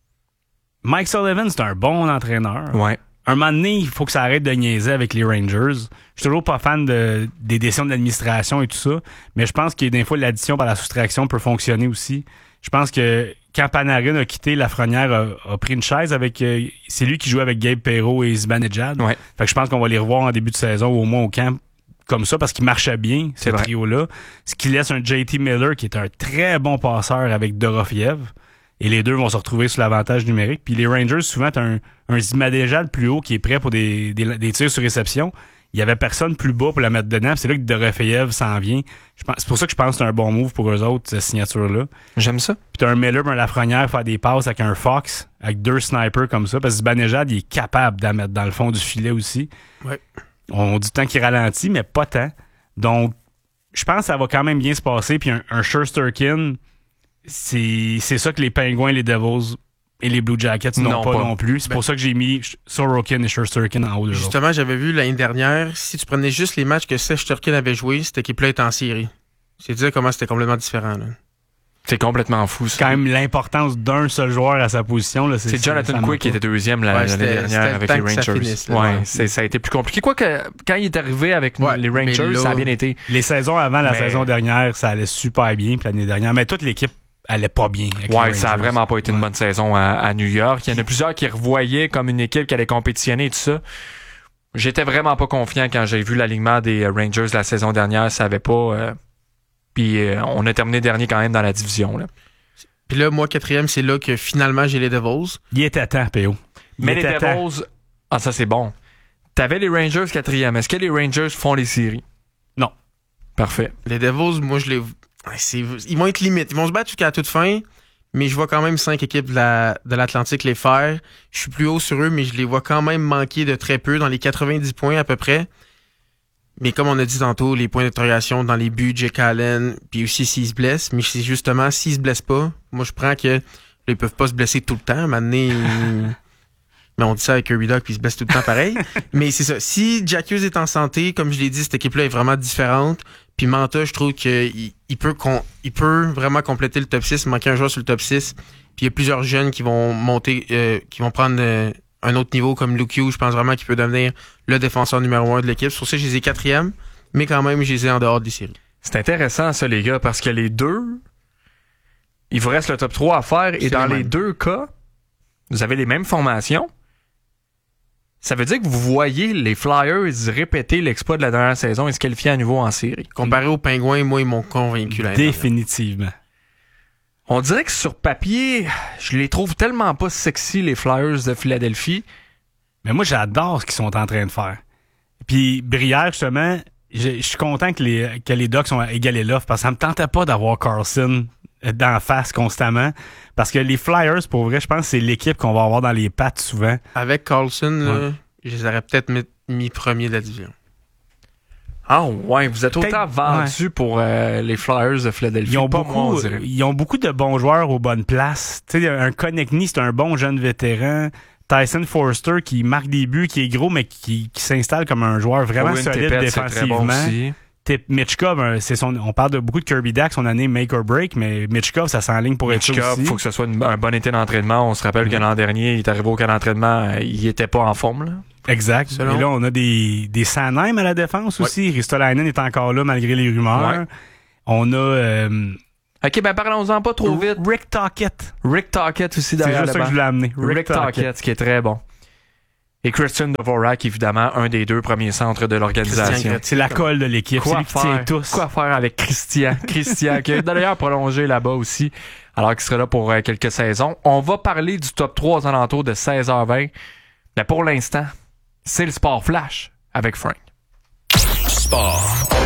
Mike Sullivan, c'est un bon entraîneur. Ouais. Un moment donné, il faut que ça arrête de niaiser avec les Rangers. Je suis toujours pas fan de, des décisions de l'administration et tout ça, mais je pense que des fois, l'addition par la soustraction peut fonctionner aussi. Je pense que quand Panarin a quitté, Lafrenière a, a pris une chaise avec... euh, c'est lui qui jouait avec Gabe Perreault et Zibanejad. Ouais. Fait que je pense qu'on va les revoir en début de saison ou au moins au camp comme ça parce qu'il marchait bien, ce C'est vrai. trio-là. Ce qui laisse un J T Miller qui est un très bon passeur avec Dorofiev. Et les deux vont se retrouver sur l'avantage numérique. Puis les Rangers, souvent, t'as un, un Zibanejad plus haut qui est prêt pour des, des, des tirs sur réception. Il y avait personne plus bas pour la mettre dedans. Puis c'est là que Dorofiev s'en vient. Je pense, c'est pour ça que je pense que c'est un bon move pour eux autres, cette signature-là. J'aime ça. Puis t'as un Miller, un Lafrenière faire des passes avec un Fox, avec deux snipers comme ça. Parce que Zibanejad, il est capable d'en mettre dans le fond du filet aussi. Ouais. On dit tant qu'il ralentit, mais pas tant. Donc, je pense que ça va quand même bien se passer. Puis un, un Shesterkin, c'est, c'est ça que les Penguins, les Devils et les Blue Jackets n'ont Non, pas, pas. non plus. C'est Ben- pour ça que j'ai mis Sorokin et Shesterkin en haut de l'autre. Justement, j'avais vu l'année dernière, si tu prenais juste les matchs que Shesterkin avait joué, cette équipe-là était en série. C'est dire comment c'était complètement différent. Là. C'est complètement fou, C'est ça. quand même l'importance d'un seul joueur à sa position. Là, C'est Jonathan ça Quick manque qui pas. était deuxième la- Ouais, l'année c'était- c'était dernière le avec temps les que ça Rangers. finisse, là, ouais, ouais. c'est- ça a été plus compliqué. Quoi que quand il est arrivé avec Ouais, les mais Rangers, là- ça a bien été. Les saisons avant la Mais- saison dernière, ça allait super bien. Puis l'année dernière, mais toute l'équipe allait pas bien. avec Ouais, les ça a Rangers. vraiment pas été une Ouais. bonne saison à, à New York. Il y en a plusieurs qui revoyaient comme une équipe qui allait compétitionner et tout ça. J'étais vraiment pas confiant quand j'ai vu l'alignement des euh, Rangers la saison dernière. Ça avait pas. euh, Puis euh, on a terminé dernier quand même dans la division. Là. Puis là, moi, quatrième, c'est là que finalement j'ai les Devils. Il était temps, P O. Il Mais les était temps. Devils. Ah, ça c'est bon. T'avais les Rangers quatrième. Est-ce que les Rangers font les séries? Non. Parfait. Les Devils, moi, je les. Ouais, c'est- Ils vont être limites. Ils vont se battre jusqu'à la toute fin, mais je vois quand même cinq équipes de la- de l'Atlantique les faire. Je suis plus haut sur eux, mais je les vois quand même manquer de très peu, dans les quatre-vingt-dix points à peu près. Mais comme on a dit tantôt, les points d'interrogation dans les buts, Jake Allen, puis aussi s'ils se blessent. Mais c'est justement, s'ils se blessent pas, moi je prends que là, ils peuvent pas se blesser tout le temps. Maintenant, ils- mais on dit ça avec Kirby Dog, puis ils se blessent tout le temps pareil. Mais c'est ça. Si Jack Hughes est en santé, comme je l'ai dit, cette équipe-là est vraiment différente. Puis Manta, je trouve qu'il il peut, con- il peut vraiment compléter le top six. Il manquait un joueur sur le top six. Puis il y a plusieurs jeunes qui vont monter, euh, qui vont prendre euh, un autre niveau comme Luke Hughes. Je pense vraiment qu'il peut devenir le défenseur numéro un de l'équipe. Sur ça, je les ai quatrième, mais quand même, je les ai en dehors des séries. C'est intéressant ça les gars parce que les deux, il vous reste le top trois à faire et C'est dans les les mêmes. deux cas, vous avez les mêmes formations. Ça veut dire que vous voyez les Flyers répéter l'exploit de la dernière saison et se qualifier à nouveau en série. Comparé aux Pingouins, moi, ils m'ont convaincu l'année dernière. Définitivement. On dirait que sur papier, je les trouve tellement pas sexy, les Flyers de Philadelphie. Mais moi, j'adore ce qu'ils sont en train de faire. Puis, Brière, justement, je je suis content que les, que les Ducks ont égalé l'offre parce que ça me tentait pas d'avoir Carlson d'en face constamment. Parce que les Flyers, pour vrai, je pense que c'est l'équipe qu'on va avoir dans les pattes souvent. Avec Carlson, là, je les aurais peut-être mis, mis premiers de la division. Ah ouais, vous êtes Peut-être- autant vendus pour euh, les Flyers de Philadelphie. Ils ont, Pas moi, on beaucoup, dirait. ils ont beaucoup de bons joueurs aux bonnes places. Tu sais, un Konechny, c'est un bon jeune vétéran. Tyson Forster qui marque des buts, qui est gros, mais qui, qui s'installe comme un joueur vraiment Owen solide Tippett, c'est très défensivement. bon aussi. Michkov, c'est son, on parle de beaucoup de Kirby Dach, son année make or break, mais Michkov, ça s'enligne pour être ça aussi. Michkov, il faut que ce soit une, un bon été d'entraînement. On se rappelle mm-hmm. que l'an dernier, il est arrivé au camp d'entraînement, il était pas en forme, là. Exact. Selon. Et là, on a des, des Sanheim à la défense ouais. aussi. Ristolainen est encore là malgré les rumeurs. Ouais. On a... Euh, OK, ben parlons-en pas trop vite. Rick Tocchet. Rick Tocchet aussi derrière. C'est juste ça que je voulais amener. Rick, Rick Tocchet, qui est très bon. Et Christian Dvorak, évidemment, un des deux premiers centres de l'organisation. C'est la colle de l'équipe. Quoi c'est lui qui tient tous. Quoi faire avec Christian? Christian, qui est d'ailleurs prolongé là-bas aussi, alors qu'il sera là pour euh, quelques saisons. On va parler du top trois aux alentours de seize heures vingt. Mais pour l'instant, c'est le Sport Flash avec Frank. Sport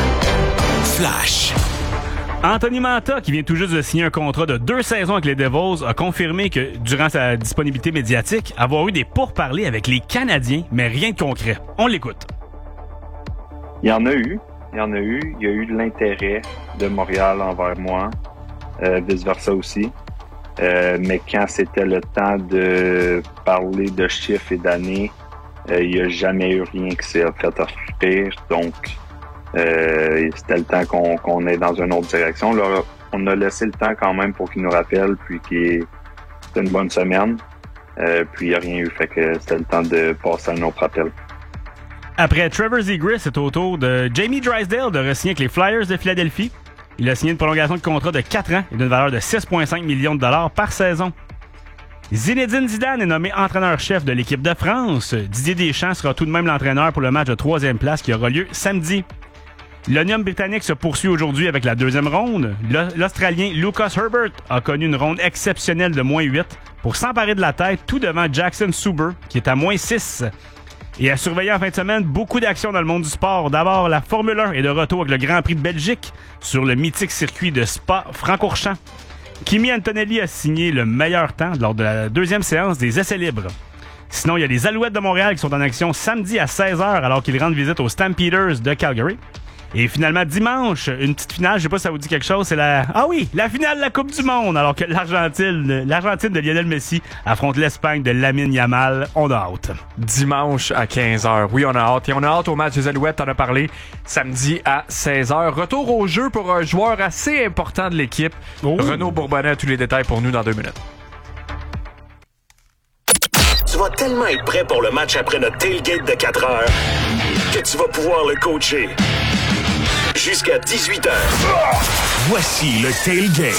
Flash. Anthony Mantha, qui vient tout juste de signer un contrat de deux saisons avec les Devils, a confirmé que, durant sa disponibilité médiatique, avoir eu des pourparlers avec les Canadiens, mais rien de concret. On l'écoute. Il y en a eu. Il y en a eu. Il y a eu de l'intérêt de Montréal envers moi, euh, vice-versa aussi. Euh, mais quand c'était le temps de parler de chiffres et d'années, euh, il n'y a jamais eu rien qui s'est fait offrir. Donc, Euh, c'était le temps qu'on, qu'on est dans une autre direction. Là, on a laissé le temps quand même pour qu'il nous rappelle, puis qu'il c'était une bonne semaine. Euh, puis il n'y a rien eu, fait que c'était le temps de passer à un autre appel. Après Trevor Zegras, c'est au tour de Jamie Drysdale de re-signer avec les Flyers de Philadelphie. Il a signé une prolongation de contrat de quatre ans et d'une valeur de six virgule cinq millions de dollars par saison. Zinedine Zidane est nommé entraîneur-chef de l'équipe de France. Didier Deschamps sera tout de même l'entraîneur pour le match de troisième place qui aura lieu samedi. L'Onium britannique se poursuit aujourd'hui avec la deuxième ronde. L'Australien Lucas Herbert a connu une ronde exceptionnelle de moins huit pour s'emparer de la tête tout devant Jackson Suber, qui est à moins six. Et à surveiller en fin de semaine, beaucoup d'actions dans le monde du sport. D'abord, la Formule un est de retour avec le Grand Prix de Belgique sur le mythique circuit de Spa-Francorchamps. Kimi Antonelli a signé le meilleur temps lors de la deuxième séance des essais libres. Sinon, il y a les Alouettes de Montréal qui sont en action samedi à seize heures alors qu'ils rendent visite aux Stampeders de Calgary. Et finalement, dimanche, une petite finale, je sais pas si ça vous dit quelque chose, c'est la... Ah oui, la finale de la Coupe du Monde, alors que l'Argentine, l'Argentine de Lionel Messi affronte l'Espagne de Lamine Yamal. On a hâte. Dimanche à quinze heures. Oui, on a hâte. Et on a hâte au match des Alouettes, t'en as parlé, samedi à seize heures. Retour au jeu pour un joueur assez important de l'équipe. Oh. Renaud Bourbonnais a tous les détails pour nous dans deux minutes. Tu vas tellement être prêt pour le match après notre tailgate de quatre heures que tu vas pouvoir le coacher. Jusqu'à dix-huit heures. Voici le Tailgate.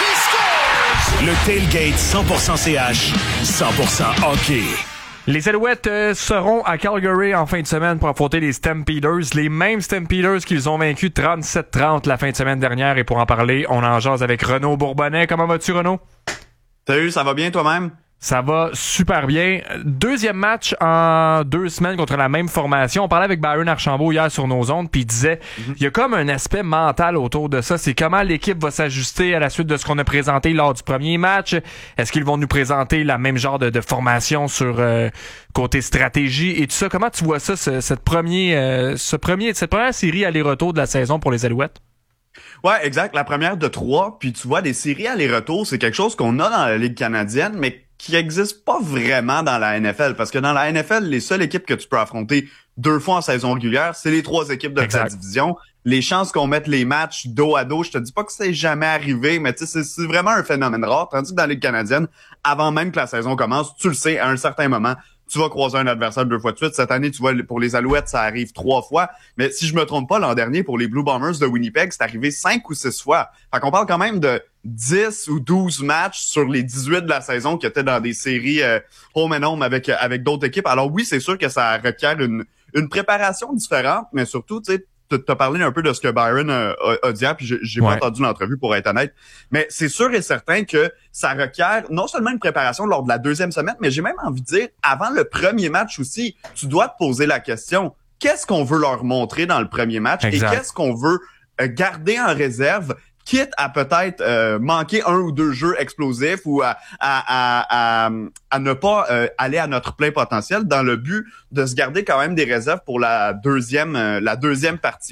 Le Tailgate cent pour cent C H, cent pour cent hockey. Les Alouettes euh, seront à Calgary en fin de semaine pour affronter les Stampeders. Les mêmes Stampeders qu'ils ont vaincus trente-sept trente la fin de semaine dernière. Et pour en parler, on en jase avec Renaud Bourbonnais. Comment vas-tu, Renaud? Salut, ça va bien toi-même? Ça va super bien. Deuxième match en deux semaines contre la même formation. On parlait avec Byron Archambault hier sur nos ondes, puis il disait, il mm-hmm. y a comme un aspect mental autour de ça. C'est comment l'équipe va s'ajuster à la suite de ce qu'on a présenté lors du premier match. Est-ce qu'ils vont nous présenter la même genre de, de formation sur euh, côté stratégie et tout ça? Comment tu vois ça, ce, cette, premier, euh, ce premier, cette première série aller-retour de la saison pour les Alouettes? Ouais, exact. La première de trois. Puis tu vois, des séries aller-retour, c'est quelque chose qu'on a dans la Ligue canadienne, mais qui n'existe pas vraiment dans la N F L. Parce que dans la N F L, les seules équipes que tu peux affronter deux fois en saison régulière, c'est les trois équipes de ta division. Les chances qu'on mette les matchs dos à dos, je te dis pas que c'est jamais arrivé, mais tu sais, c'est, c'est vraiment un phénomène rare. Tandis que dans la Ligue canadienne, avant même que la saison commence, tu le sais, à un certain moment, tu vas croiser un adversaire deux fois de suite. Cette année, tu vois, pour les Alouettes, ça arrive trois fois. Mais si je me trompe pas, l'an dernier, pour les Blue Bombers de Winnipeg, c'est arrivé cinq ou six fois. Fait qu'on parle quand même de dix ou douze matchs sur les dix-huit de la saison qui étaient dans des séries euh, home and home avec avec d'autres équipes. Alors oui, c'est sûr que ça requiert une une préparation différente, mais surtout, tu sais, t'as parlé un peu de ce que Byron a, a, a dit hier, puis j'ai, j'ai ouais. pas entendu l'entrevue pour être honnête. Mais c'est sûr et certain que ça requiert non seulement une préparation lors de la deuxième semaine, mais j'ai même envie de dire, avant le premier match aussi, tu dois te poser la question, qu'est-ce qu'on veut leur montrer dans le premier match exact. Et qu'est-ce qu'on veut garder en réserve, quitte à peut-être euh, manquer un ou deux jeux explosifs ou à à à, à, à ne pas euh, aller à notre plein potentiel dans le but de se garder quand même des réserves pour la deuxième euh, la deuxième partie.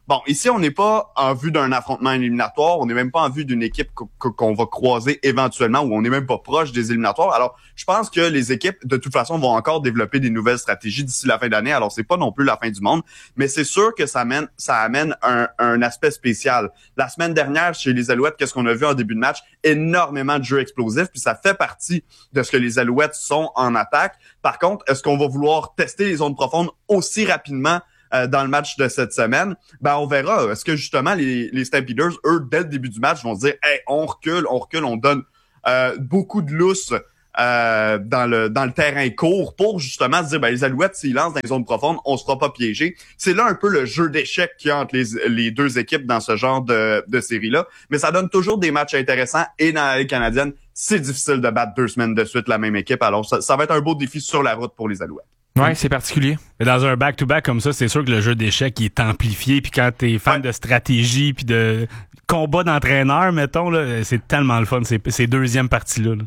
bon, ici, on n'est pas en vue d'un affrontement éliminatoire, on n'est même pas en vue d'une équipe qu'on va croiser éventuellement, ou on n'est même pas proche des éliminatoires. Alors, je pense que les équipes, de toute façon, vont encore développer des nouvelles stratégies d'ici la fin d'année. Alors, c'est pas non plus la fin du monde, mais c'est sûr que ça amène, ça amène un, un aspect spécial. La semaine dernière, chez les Alouettes, qu'est-ce qu'on a vu en début de match? Énormément de jeux explosifs, puis ça fait partie de ce que les Alouettes sont en attaque. Par contre, est-ce qu'on va vouloir tester les zones profondes aussi rapidement euh, dans le match de cette semaine? Ben, on verra. Est-ce que justement les, les Stampeders, eux, dès le début du match, vont se dire, hey, on recule, on recule, on donne euh, beaucoup de lousse euh, dans le dans le terrain court pour justement se dire, ben les Alouettes, s'ils lancent dans les zones profondes, on se fera pas piéger. C'est là un peu le jeu d'échecs qu'il y a entre les, les deux équipes dans ce genre de, de série-là. Mais ça donne toujours des matchs intéressants, et dans la Ligue canadienne, c'est difficile de battre deux semaines de suite la même équipe. Alors, ça, ça va être un beau défi sur la route pour les Alouettes. Ouais, c'est particulier. Mais dans un back-to-back comme ça, c'est sûr que le jeu d'échecs il est amplifié. Puis quand t'es fan ouais. de stratégie puis de combat d'entraîneur, mettons, là, c'est tellement le fun, ces, ces deuxièmes parties-là. Là.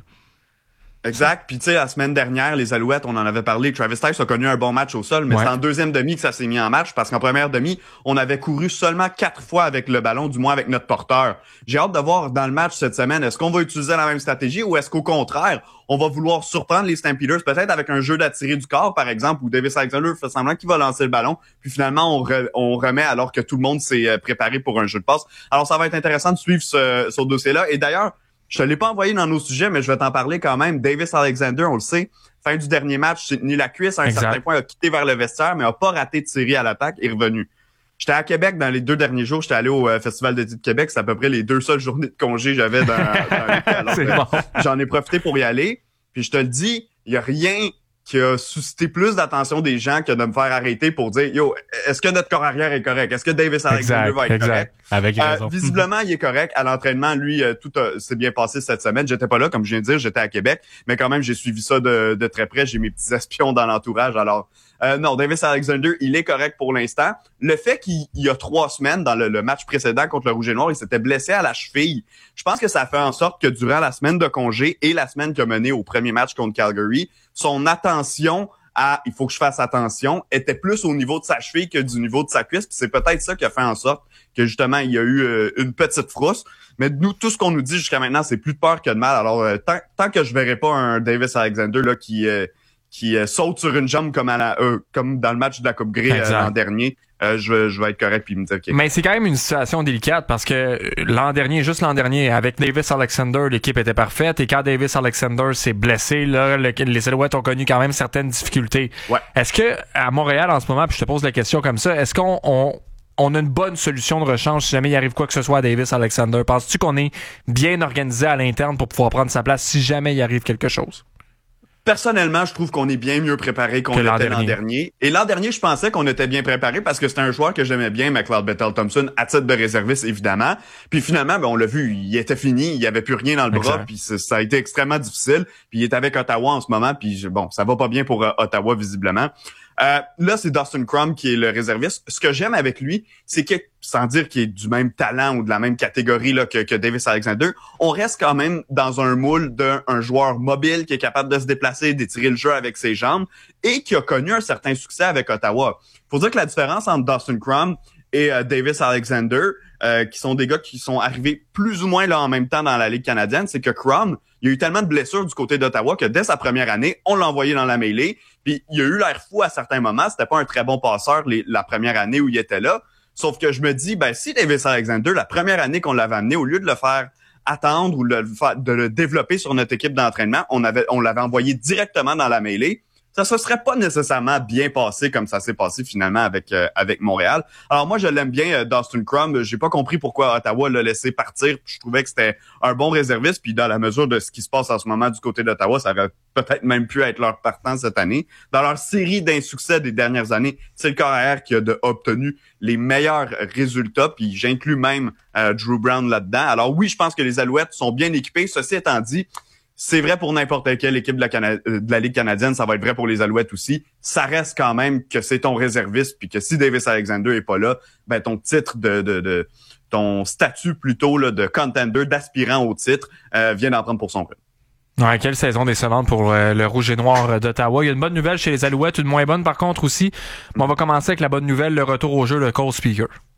Exact. Puis tu sais, la semaine dernière, les Alouettes, on en avait parlé, Travis Tice a connu un bon match au sol, mais ouais. c'est en deuxième demi que ça s'est mis en marche, parce qu'en première demi, on avait couru seulement quatre fois avec le ballon, du moins avec notre porteur. J'ai hâte de voir dans le match cette semaine, est-ce qu'on va utiliser la même stratégie, ou est-ce qu'au contraire, on va vouloir surprendre les Stampeders, peut-être avec un jeu d'attirer du corps, par exemple, où Davis Alexander fait semblant qu'il va lancer le ballon, puis finalement, on, re, on remet alors que tout le monde s'est préparé pour un jeu de passe. Alors, ça va être intéressant de suivre ce, ce dossier-là. Et d'ailleurs, je te l'ai pas envoyé dans nos sujets, mais je vais t'en parler quand même. Davis Alexander, on le sait, fin du dernier match, s'est tenu la cuisse à un exact. certain point, a quitté vers le vestiaire, mais a pas raté de série à l'attaque, est revenu. J'étais à Québec dans les deux derniers jours, j'étais allé au euh, Festival d'été de Québec, c'est à peu près les deux seules journées de congé que j'avais dans, dans l'été. Alors, c'est euh, bon. J'en ai profité pour y aller, puis je te le dis, il y a rien qui a suscité plus d'attention des gens que de me faire arrêter pour dire, yo, est-ce que notre corps arrière est correct? Est-ce que Davis Alexander va être exact. correct? Avec raison. Euh, visiblement, il est correct. À l'entraînement, lui, euh, tout a, s'est bien passé cette semaine. J'étais pas là, comme je viens de dire, j'étais à Québec, mais quand même, j'ai suivi ça de, de très près. J'ai mes petits espions dans l'entourage. Alors, euh, non, Davis Alexander, il est correct pour l'instant. Le fait qu'il il y a trois semaines, dans le, le match précédent contre le Rouge et Noir, il s'était blessé à la cheville. Je pense que ça fait en sorte que durant la semaine de congé et la semaine qu'il a menée au premier match contre Calgary, son attention à « il faut que je fasse attention » était plus au niveau de sa cheville que du niveau de sa cuisse. Puis c'est peut-être ça qui a fait en sorte que justement, il y a eu euh, une petite frousse. Mais nous, tout ce qu'on nous dit jusqu'à maintenant, c'est plus de peur que de mal. Alors, euh, tant, tant que je verrai pas un Davis Alexander là qui euh, qui euh, saute sur une jambe comme à la euh, comme dans le match de la Coupe Grey euh, l'an dernier, euh, je, je vais être correct puis me dire OK. Mais c'est quand même une situation délicate parce que l'an dernier, juste l'an dernier, avec Davis Alexander, l'équipe était parfaite, et quand Davis Alexander s'est blessé, là, le, les Alouettes ont connu quand même certaines difficultés. Ouais. Est-ce que à Montréal en ce moment, puis je te pose la question comme ça, est-ce qu'on on, on a une bonne solution de rechange si jamais il arrive quoi que ce soit à Davis Alexander? Penses-tu qu'on est bien organisé à l'interne pour pouvoir prendre sa place si jamais il arrive quelque chose? Personnellement, je trouve qu'on est bien mieux préparé qu'on que l'an était dernier. l'an dernier. Et l'an dernier, je pensais qu'on était bien préparé parce que c'était un joueur que j'aimais bien, McLeod Bethel-Thompson, à titre de réserviste, évidemment. Puis finalement, ben, on l'a vu, il était fini, il y avait plus rien dans le bras, exact. Puis ça a été extrêmement difficile. Puis il est avec Ottawa en ce moment, puis bon, ça va pas bien pour euh, Ottawa, visiblement. Euh, là, c'est Dustin Crum qui est le réserviste. Ce que j'aime avec lui, c'est que, sans dire qu'il est du même talent ou de la même catégorie là, que, que Davis Alexander, on reste quand même dans un moule d'un un joueur mobile qui est capable de se déplacer, d'étirer le jeu avec ses jambes et qui a connu un certain succès avec Ottawa. Faut dire que la différence entre Dustin Crum et euh, Davis Alexander, euh, qui sont des gars qui sont arrivés plus ou moins là en même temps dans la Ligue canadienne, c'est que Crum, il y a eu tellement de blessures du côté d'Ottawa que dès sa première année, on l'a envoyé dans la mêlée. Puis il a eu l'air fou à certains moments. C'était pas un très bon passeur les, la première année où il était là. Sauf que je me dis, ben si Davis Alexander, la première année qu'on l'avait amené, au lieu de le faire attendre ou le, de le développer sur notre équipe d'entraînement, on avait on l'avait envoyé directement dans la mêlée. Ça se serait pas nécessairement bien passé comme ça s'est passé finalement avec euh, avec Montréal. Alors moi je l'aime bien euh, Dustin Crum, j'ai pas compris pourquoi Ottawa l'a laissé partir. Je trouvais que c'était un bon réserviste, puis dans la mesure de ce qui se passe en ce moment du côté d'Ottawa, ça aurait peut-être même pu être leur partant cette année. Dans leur série d'insuccès des dernières années, c'est le corps arrière qui a de, obtenu les meilleurs résultats, puis j'inclus même euh, Drew Brown là-dedans. Alors oui, je pense que les Alouettes sont bien équipés. Ceci étant dit, c'est vrai pour n'importe quelle équipe de la, Cana- de la Ligue canadienne, ça va être vrai pour les Alouettes aussi. Ça reste quand même que c'est ton réserviste, puis que si Davis Alexander est pas là, ben ton titre de, de, de ton statut plutôt là, de contender, d'aspirant au titre, euh, vient d'en prendre pour son compte. Ouais, quelle saison décevante pour euh, le Rouge et Noir d'Ottawa. Il y a une bonne nouvelle chez les Alouettes, une moins bonne par contre aussi. Mais on va commencer avec la bonne nouvelle, le retour au jeu de Cole Speaker.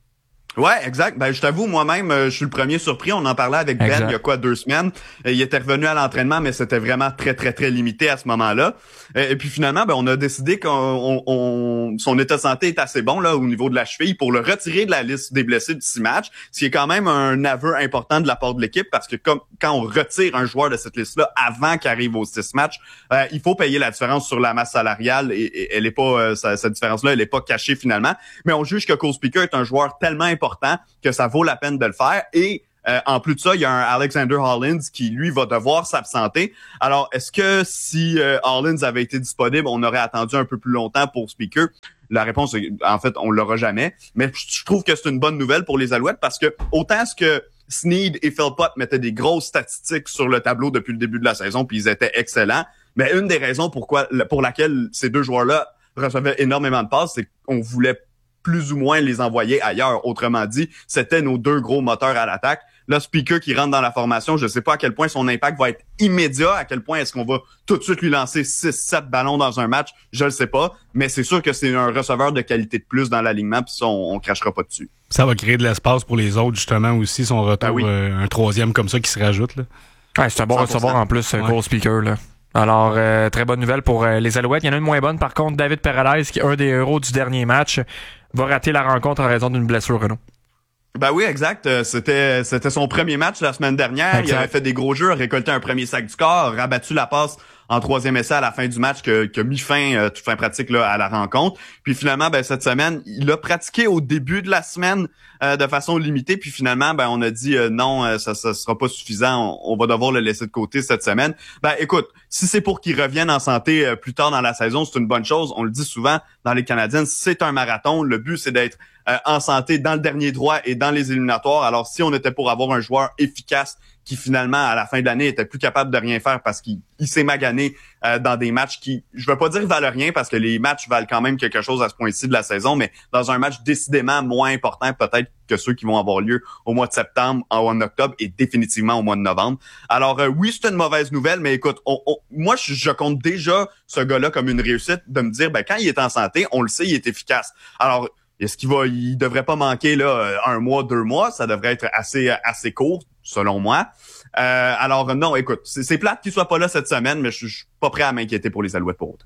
Ouais, exact. Ben, je t'avoue, moi-même, euh, je suis le premier surpris. On en parlait avec Ben Exact. il y a quoi, deux semaines. Et il était revenu à l'entraînement, mais c'était vraiment très, très, très limité à ce moment-là. Et, et puis finalement, ben, on a décidé qu'on on, on- son état de santé est assez bon là au niveau de la cheville pour le retirer de la liste des blessés du six matchs, ce qui est quand même un aveu important de la part de l'équipe parce que comme quand on retire un joueur de cette liste-là avant qu'il arrive aux six matchs, euh, il faut payer la différence sur la masse salariale et, et elle est pas euh, ça- cette différence-là, elle est pas cachée finalement. Mais on juge que Cole Speaker est un joueur tellement important que ça vaut la peine de le faire. Et euh, en plus de ça, il y a un Alexander Hollins qui, lui, va devoir s'absenter. Alors, est-ce que si euh, Hollins avait été disponible, on aurait attendu un peu plus longtemps pour Speaker? La réponse est, en fait, on l'aura jamais. Mais je trouve que c'est une bonne nouvelle pour les Alouettes parce que autant est-ce que Snead et Philpott mettaient des grosses statistiques sur le tableau depuis le début de la saison, puis ils étaient excellents, mais une des raisons pourquoi, pour laquelle ces deux joueurs-là recevaient énormément de passes, c'est qu'on voulait plus ou moins les envoyer ailleurs. Autrement dit, c'était nos deux gros moteurs à l'attaque. Là, Speaker qui rentre dans la formation, je ne sais pas à quel point son impact va être immédiat, à quel point est-ce qu'on va tout de suite lui lancer six sept ballons dans un match, je le sais pas, mais c'est sûr que c'est un receveur de qualité de plus dans l'alignement, puis ça, on, on crachera pas dessus. Ça va créer de l'espace pour les autres, justement, aussi, son retour, Ben oui. euh, un troisième comme ça qui se rajoute. Là. Ouais, c'est un bon cent pour cent. recevoir en plus, Ouais. Cole Speaker, là. Alors, euh, très bonne nouvelle pour euh, les Alouettes. Il y en a une moins bonne, par contre. David Peralez, qui est un des héros du dernier match, va rater la rencontre en raison d'une blessure, Renaud. Ben oui, exact. Euh, C'était c'était son premier match la semaine dernière. Exact. Il avait fait des gros jeux, a récolté un premier sac du corps, rabattu la passe en troisième essai à la fin du match que, que mis fin, euh, toute fin pratique là, à la rencontre. Puis finalement, ben cette semaine, il a pratiqué au début de la semaine euh, de façon limitée. Puis finalement, ben on a dit euh, non, euh, ça ça sera pas suffisant. On, on va devoir le laisser de côté cette semaine. Ben écoute, si c'est pour qu'il revienne en santé euh, plus tard dans la saison, c'est une bonne chose. On le dit souvent dans les Canadiens, c'est un marathon. Le but, c'est d'être euh, en santé dans le dernier droit et dans les éliminatoires. Alors si on était pour avoir un joueur efficace qui finalement, à la fin de l'année, était plus capable de rien faire parce qu'il il s'est magané euh, dans des matchs qui, je veux pas dire valent rien parce que les matchs valent quand même quelque chose à ce point-ci de la saison, mais dans un match décidément moins important peut-être que ceux qui vont avoir lieu au mois de septembre, en octobre et définitivement au mois de novembre. Alors euh, oui, c'est une mauvaise nouvelle, mais écoute, on, on, moi je, je compte déjà ce gars-là comme une réussite de me dire, ben quand il est en santé, on le sait, il est efficace. Alors est-ce qu'il va, il devrait pas manquer là un mois, deux mois, ça devrait être assez assez court selon moi. Euh, alors non, écoute, c'est, c'est plate qu'il soit pas là cette semaine, mais je suis pas prêt à m'inquiéter pour les Alouettes pour autre.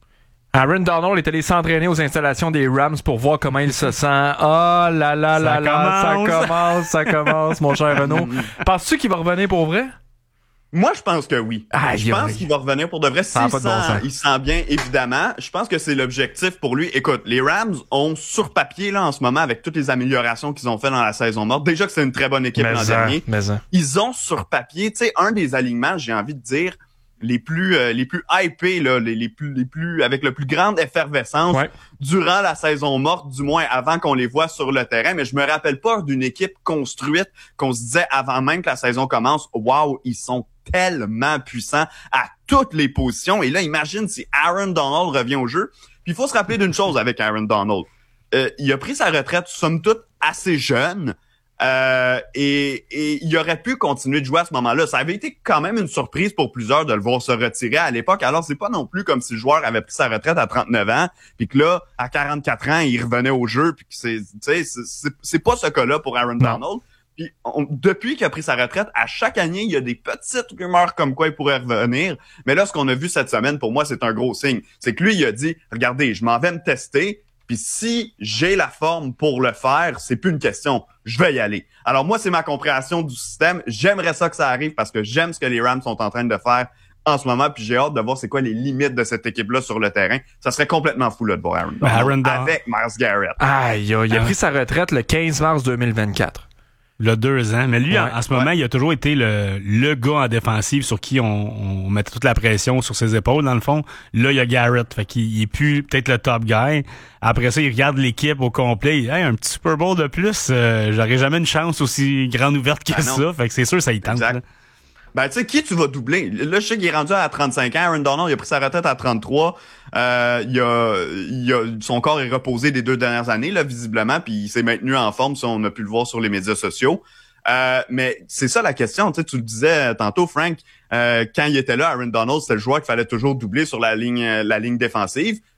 Aaron Donald est allé s'entraîner aux installations des Rams pour voir comment il se sent. Ah là là là là, ça commence, ça commence, mon cher Renaud. Penses-tu qu'il va revenir pour vrai? Moi, je pense que oui. Aïe, je pense aïe. qu'il va revenir pour de vrai. Ça a S'il pas de sent, bon sens. il se sent bien, évidemment. Je pense que c'est l'objectif pour lui. Écoute, les Rams ont sur papier, là, en ce moment, avec toutes les améliorations qu'ils ont fait dans la saison morte, déjà que c'est une très bonne équipe l'an dernier. Mais en. Ils ont sur papier, tu sais, un des alignements, j'ai envie de dire, les plus euh, les plus hypés, là, les, les plus les plus avec le plus grande effervescence Ouais. durant la saison morte, du moins avant qu'on les voit sur le terrain. Mais je me rappelle pas d'une équipe construite qu'on se disait avant même que la saison commence, waouh, ils sont tellement puissants à toutes les positions. Et là, imagine si Aaron Donald revient au jeu. Puis il faut se rappeler d'une chose avec Aaron Donald. Euh, il a pris sa retraite, somme toute, assez jeune. Euh, et, et il aurait pu continuer de jouer à ce moment-là. Ça avait été quand même une surprise pour plusieurs de le voir se retirer à l'époque. Alors, c'est pas non plus comme si le joueur avait pris sa retraite à trente-neuf ans, puis que là, à quarante-quatre ans, il revenait au jeu, puis que c'est, tu sais, c'est, c'est, c'est pas ce cas-là pour Aaron Non. Donald. Puis on- depuis qu'il a pris sa retraite, à chaque année, il y a des petites rumeurs comme quoi il pourrait revenir. Mais là, ce qu'on a vu cette semaine, pour moi, c'est un gros signe. C'est que lui, il a dit, regardez, je m'en vais me tester, puis si j'ai la forme pour le faire, c'est plus une question. Je vais y aller. Alors moi, c'est ma compréhension du système. J'aimerais ça que ça arrive parce que j'aime ce que les Rams sont en train de faire en ce moment, puis j'ai hâte de voir c'est quoi les limites de cette équipe-là sur le terrain. Ça serait complètement fou là, de voir Aaron Donald Aaron Donald. avec Myles Garrett. Aïe, aïe, il a Ah. pris sa retraite le quinze mars deux mille vingt-quatre. Il y a deux ans. Mais lui, Ouais, en, en ce moment, il a toujours été le, le gars en défensive sur qui on, on mettait toute la pression sur ses épaules, dans le fond. Là, il y a Garrett. Fait qu'il il est plus peut-être le top guy. Après ça, il regarde l'équipe au complet. Il dit, hey, un petit Super Bowl de plus, euh, j'aurais jamais une chance aussi grande ouverte que Ben non. ça. Fait que c'est sûr, ça y tente. Exact. là. Ben, tu sais, qui tu vas doubler? Là, je sais qu'il est rendu à trente-cinq ans. Aaron Donald, il a pris sa retraite à trente-trois. Euh, il a, il a, son corps est reposé des deux dernières années, là, visiblement, puis il s'est maintenu en forme, ça, on a pu le voir sur les médias sociaux. Euh, mais c'est ça la question, tu sais, tu le disais tantôt, Frank, euh, quand il était là, Aaron Donald, c'était le joueur qu'il fallait toujours doubler sur la ligne, la ligne défensive.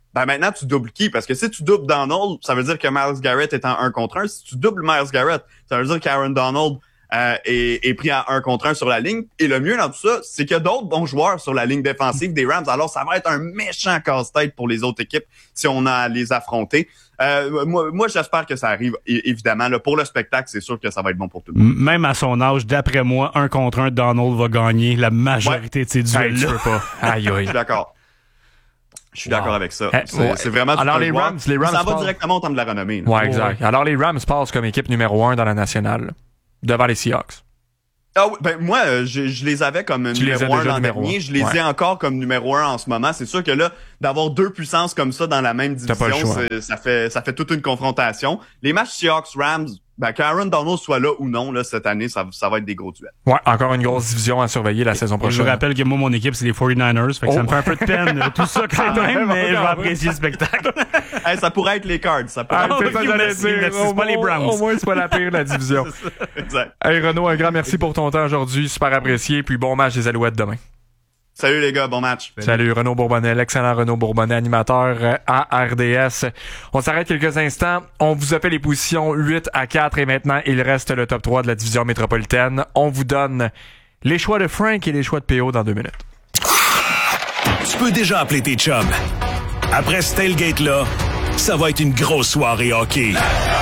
ben maintenant, tu doubles qui? Parce que si tu doubles Donald, ça veut dire que Myles Garrett est en un contre un. Si tu doubles Myles Garrett, ça veut dire qu'Aaron Donald euh, est, est pris en un contre un sur la ligne. Et le mieux dans tout ça, c'est qu'il y a d'autres bons joueurs sur la ligne défensive des Rams. Alors, ça va être un méchant casse-tête pour les autres équipes si on a à les affronter. Euh, moi, moi, j'espère que ça arrive, é- évidemment. Là, pour le spectacle, c'est sûr que ça va être bon pour tout le monde. Même à son âge, d'après moi, un contre un, Donald va gagner la majorité Ouais. de ses duels. Hey, tu peux pas. Aïe, Je aïe. suis d'accord. Je suis Wow. d'accord avec ça. Eh, C'est, ouais. c'est vraiment Alors, un les joueur. Rams, les Rams Ça va parlent- directement au temps de la renommée. là. Ouais, exact. Alors, les Rams passent comme équipe numéro un dans la nationale, devant les Seahawks. Ah oui, ben moi, euh, je, je les avais comme Tu les numéro as un déjà l'an numéro dernier. un. Je les Ouais. ai encore comme numéro un en ce moment. C'est sûr que là, d'avoir deux puissances comme ça dans la même T'as pas le division, choix. c'est- ça fait ça fait toute une confrontation. Les matchs Seahawks-Rams, ben qu'Aaron Donald soit là ou non là cette année, ça, ça va être des gros duels. Ouais, encore une grosse division à surveiller la saison Et je prochaine. vous rappelle que moi, mon équipe, c'est les forty-niners. Fait que ça Oh. me fait un peu de peine, là, tout ça quand même, mais je vais apprécier le spectacle. Hey, ça pourrait être les Cards, ça pourrait Ah, être c'est oui, ça que j'allais merci, dire. merci, Au c'est pas les moins- Browns. Au moins, c'est pas la pire de la division. exact. Hey, Renaud, un grand merci pour ton temps aujourd'hui. Super apprécié. Puis bon match des Alouettes demain. Salut les gars, bon match. Salut, Renaud Bourbonnais, l'excellent Renaud Bourbonnais, animateur euh, à R D S. On s'arrête quelques instants. On vous a fait les positions huit à quatre et maintenant, il reste le top trois de la division métropolitaine. On vous donne les choix de Frank et les choix de P O dans deux minutes. Tu peux déjà appeler tes chums. Après ce tailgate-là, ça va être une grosse soirée hockey.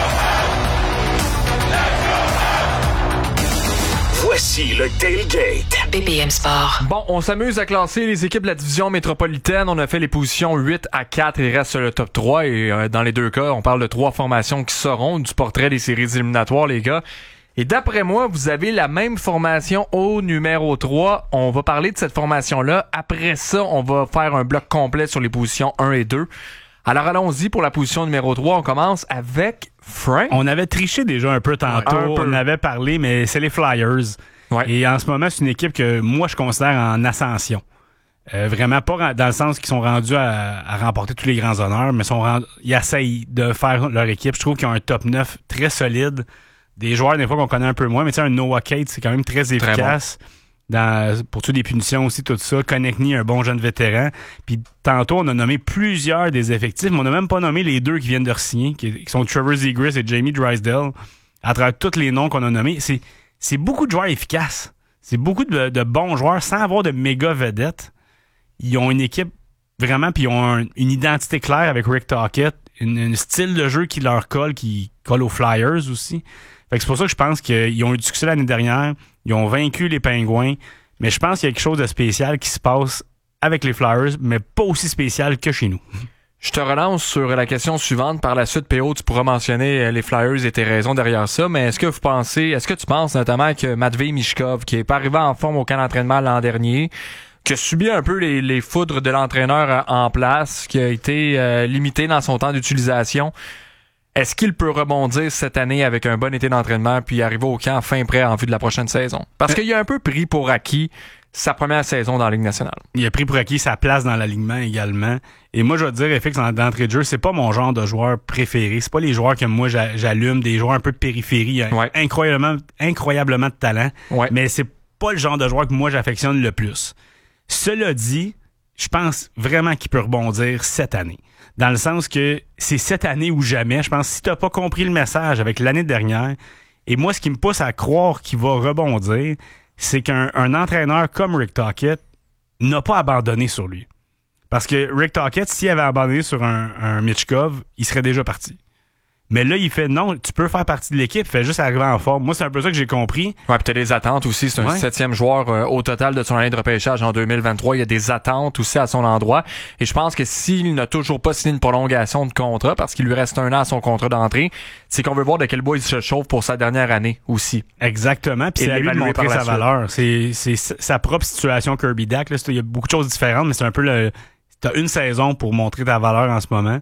Voici le tailgate. B B M Sport. Bon, on s'amuse à classer les équipes de la division métropolitaine. On a fait les positions huit à quatre. Il reste le top trois. Et euh, dans les deux cas, on parle de trois formations qui seront du portrait des séries éliminatoires, les gars. Et d'après moi, vous avez la même formation au numéro trois. On va parler de cette formation-là. Après ça, on va faire un bloc complet sur les positions un et deux. Alors allons-y pour la position numéro trois. On commence avec Frank. On avait triché déjà un peu tantôt. Un peu. On avait parlé, mais c'est les Flyers. Ouais. Et en ce moment, c'est une équipe que moi, je considère en ascension. Euh, vraiment pas dans le sens qu'ils sont rendus à, à remporter tous les grands honneurs, mais sont rendus, ils essayent de faire leur équipe. Je trouve qu'ils ont un top neuf très solide. Des joueurs, des fois, qu'on connaît un peu moins, mais tu sais, un Noah Cates, c'est quand même très efficace. Dans, pour tuer des punitions aussi, tout ça. Konechny, un bon jeune vétéran. Puis tantôt, on a nommé plusieurs des effectifs, mais on n'a même pas nommé les deux qui viennent de re-signer, qui, qui sont Trevor Zegras et Jamie Drysdale. À travers tous les noms qu'on a nommés, c'est, c'est beaucoup de joueurs efficaces. C'est beaucoup de, de bons joueurs sans avoir de méga vedettes. Ils ont une équipe vraiment, puis ils ont un- une identité claire avec Rick Tocchet, une, une style de jeu qui leur colle, qui colle aux Flyers aussi. Fait que c'est pour ça que je pense qu'ils ont eu du succès l'année dernière. Ils ont vaincu les Pingouins. Mais je pense qu'il y a quelque chose de spécial qui se passe avec les Flyers, mais pas aussi spécial que chez nous. Je te relance sur la question suivante. Par la suite, P O, tu pourras mentionner euh, les Flyers et tes raisons derrière ça. Mais est-ce que vous pensez, est-ce que tu penses notamment que Matvei Michkov, qui est pas arrivé en forme au camp d'entraînement l'an dernier, qui a subi un peu les, les foudres de l'entraîneur euh, en place, qui a été euh, limité dans son temps d'utilisation, est-ce qu'il peut rebondir cette année avec un bon été d'entraînement puis arriver au camp fin prêt en vue de la prochaine saison? Parce qu'il a un peu pris pour acquis sa première saison dans la Ligue nationale. Il a pris pour acquis sa place dans l'alignement également. Et moi, je vais te dire, F X, d'entrée de jeu, c'est pas mon genre de joueur préféré. C'est pas les joueurs que moi j'a- j'allume, des joueurs un peu de périphérie, hein, Ouais. incroyablement, incroyablement de talent. Ouais. Mais c'est pas le genre de joueur que moi j'affectionne le plus. Cela dit, je pense vraiment qu'il peut rebondir cette année. Dans le sens que c'est cette année ou jamais. Je pense que si t'as pas compris le message avec l'année dernière, et moi, ce qui me pousse à croire qu'il va rebondir, c'est qu'un un entraîneur comme Rick Tocchet n'a pas abandonné sur lui. Parce que Rick Tocchet, s'il avait abandonné sur un, un Michkov, il serait déjà parti. Mais là, il fait non, tu peux faire partie de l'équipe, fais juste arriver en forme. Moi, c'est un peu ça que j'ai compris. Ouais, puis t'as des attentes aussi. C'est un Ouais. septième joueur euh, au total de son année de repêchage en deux mille vingt-trois. Il y a des attentes aussi à son endroit. Et je pense que s'il n'a toujours pas signé une prolongation de contrat, parce qu'il lui reste un an à son contrat d'entrée, c'est qu'on veut voir de quel bois il se chauffe pour sa dernière année aussi. Exactement. Puis Et c'est à lui de l'évaluer montrer par la sa suite. valeur. C'est, c'est sa propre situation Kirby Dack. Là. C'est- Il y a beaucoup de choses différentes, mais c'est un peu le. T'as une saison pour montrer ta valeur en ce moment.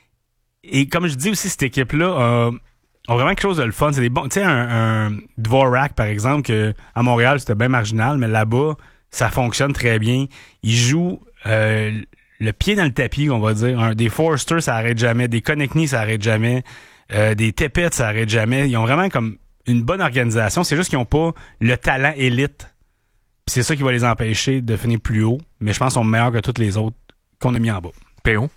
Et comme je dis aussi, cette équipe-là a, a vraiment quelque chose de le fun. C'est des bons. Tu sais, un, un Dvorak, par exemple, que à Montréal, c'était bien marginal, mais là-bas, ça fonctionne très bien. Ils jouent euh, le pied dans le tapis, on va dire. Un, des Forster, ça arrête jamais. Des Konechny, ça arrête jamais. Euh, des Tepettes, ça arrête jamais. Ils ont vraiment comme une bonne organisation. C'est juste qu'ils n'ont pas le talent élite. Puis c'est ça qui va les empêcher de finir plus haut. Mais je pense qu'ils sont meilleurs que tous les autres qu'on a mis en bas. P O.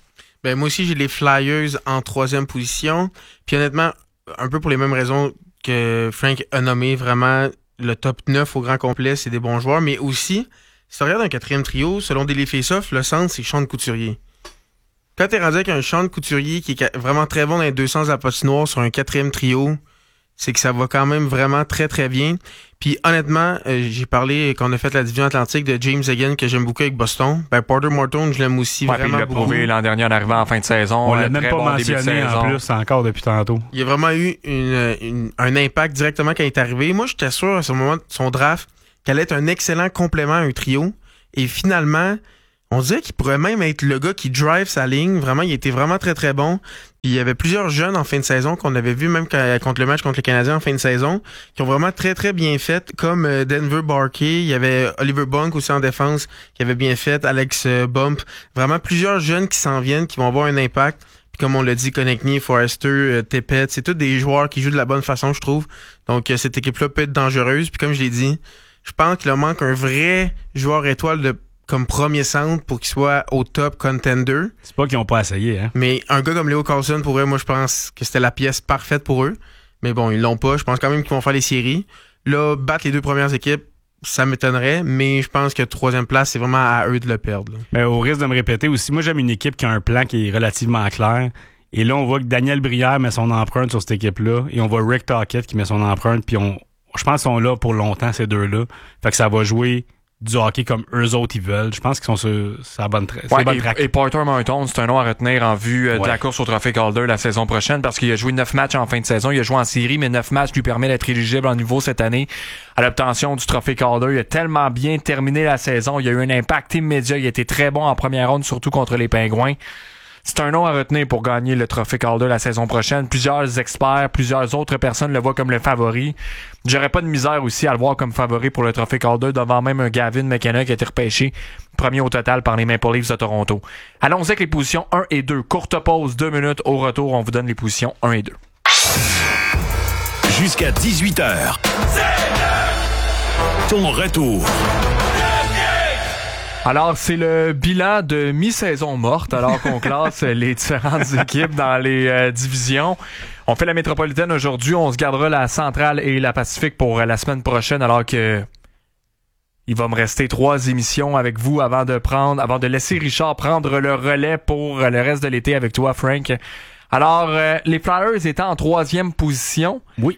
Ben, moi aussi, j'ai les Flyers en troisième position. Puis honnêtement, un peu pour les mêmes raisons que Frank a nommé, vraiment, le top neuf au grand complet, c'est des bons joueurs. Mais aussi, si tu regardes un quatrième trio, selon Daily Faceoff, le centre, c'est Sean Couturier. Quand t'es rendu avec un Sean Couturier qui est vraiment très bon dans les deux sens de la patinoire sur un quatrième trio, c'est que ça va quand même vraiment très très bien. Puis honnêtement, euh, j'ai parlé quand on a fait la division Atlantique de James Hagan que j'aime beaucoup avec Boston. Ben Porter Morton, je l'aime aussi ouais, vraiment il l'a beaucoup. prouvé l'an dernier en arrivant en fin de saison. On l'a même pas bon mentionné en plus encore depuis tantôt. Il a vraiment eu une, une, un impact directement quand il est arrivé. Moi, j'étais sûr à ce moment de son draft qu'elle allait être un excellent complément à un trio. Et finalement, on dirait qu'il pourrait même être le gars qui drive sa ligne. Vraiment, il était vraiment très, très bon. Puis il y avait plusieurs jeunes en fin de saison qu'on avait vu même contre le match contre les Canadiens en fin de saison qui ont vraiment très, très bien fait, comme Denver Barkey. Il y avait Oliver Bunk aussi en défense qui avait bien fait, Alex Bump. Vraiment plusieurs jeunes qui s'en viennent, qui vont avoir un impact. Puis comme on l'a dit, Konechny, Forrester, Tippett, c'est tous des joueurs qui jouent de la bonne façon, je trouve. Donc cette équipe-là peut être dangereuse. Puis comme je l'ai dit, je pense qu'il leur manque un vrai joueur étoile de comme premier centre pour qu'il soit au top contender. C'est pas qu'ils ont pas essayé, hein. Mais un gars comme Leo Carlson, pour eux, moi, je pense que c'était la pièce parfaite pour eux. Mais bon, ils l'ont pas. Je pense quand même qu'ils vont faire les séries. Là, battre les deux premières équipes, ça m'étonnerait. Mais je pense que troisième place, c'est vraiment à eux de le perdre. Là. Mais au risque de me répéter aussi, moi, j'aime une équipe qui a un plan qui est relativement clair. Et là, on voit que Daniel Brière met son empreinte sur cette équipe-là. Et on voit Rick Tocchet qui met son empreinte. Puis on, je pense qu'ils sont là pour longtemps, ces deux-là. Fait que ça va jouer du hockey comme eux autres ils veulent. Je pense qu'ils sont sur, sur la bonne, tra- ouais, bonne et, track. Et Porter Morton, c'est un nom à retenir en vue euh, ouais. de la course au Trophée Calder la saison prochaine parce qu'il a joué neuf matchs en fin de saison. Il a joué en série, mais neuf matchs lui permet d'être éligible en niveau cette année à l'obtention du Trophée Calder. Il a tellement bien terminé la saison. Il a eu un impact immédiat. Il a été très bon en première ronde, surtout contre les Pingouins. C'est un nom à retenir pour gagner le Trophée Calder la saison prochaine. Plusieurs experts, plusieurs autres personnes le voient comme le favori. J'aurais pas de misère aussi à le voir comme favori pour le Trophée Calder devant même un Gavin McKenna qui a été repêché premier au total par les Maple Leafs de Toronto. Allons-y avec les positions un et deux. Courte pause, deux minutes. Au retour, on vous donne les positions un et deux. Jusqu'à dix-huit heures. Ton retour. Alors, c'est le bilan de mi-saison morte, alors qu'on classe les différentes équipes dans les euh, divisions. On fait la métropolitaine aujourd'hui, on se gardera la centrale et la Pacifique pour euh, la semaine prochaine, alors que il va me rester trois émissions avec vous avant de prendre, avant de laisser Richard prendre le relais pour euh, le reste de l'été avec toi, Frank. Alors, euh, les Flyers étant en troisième position. Oui.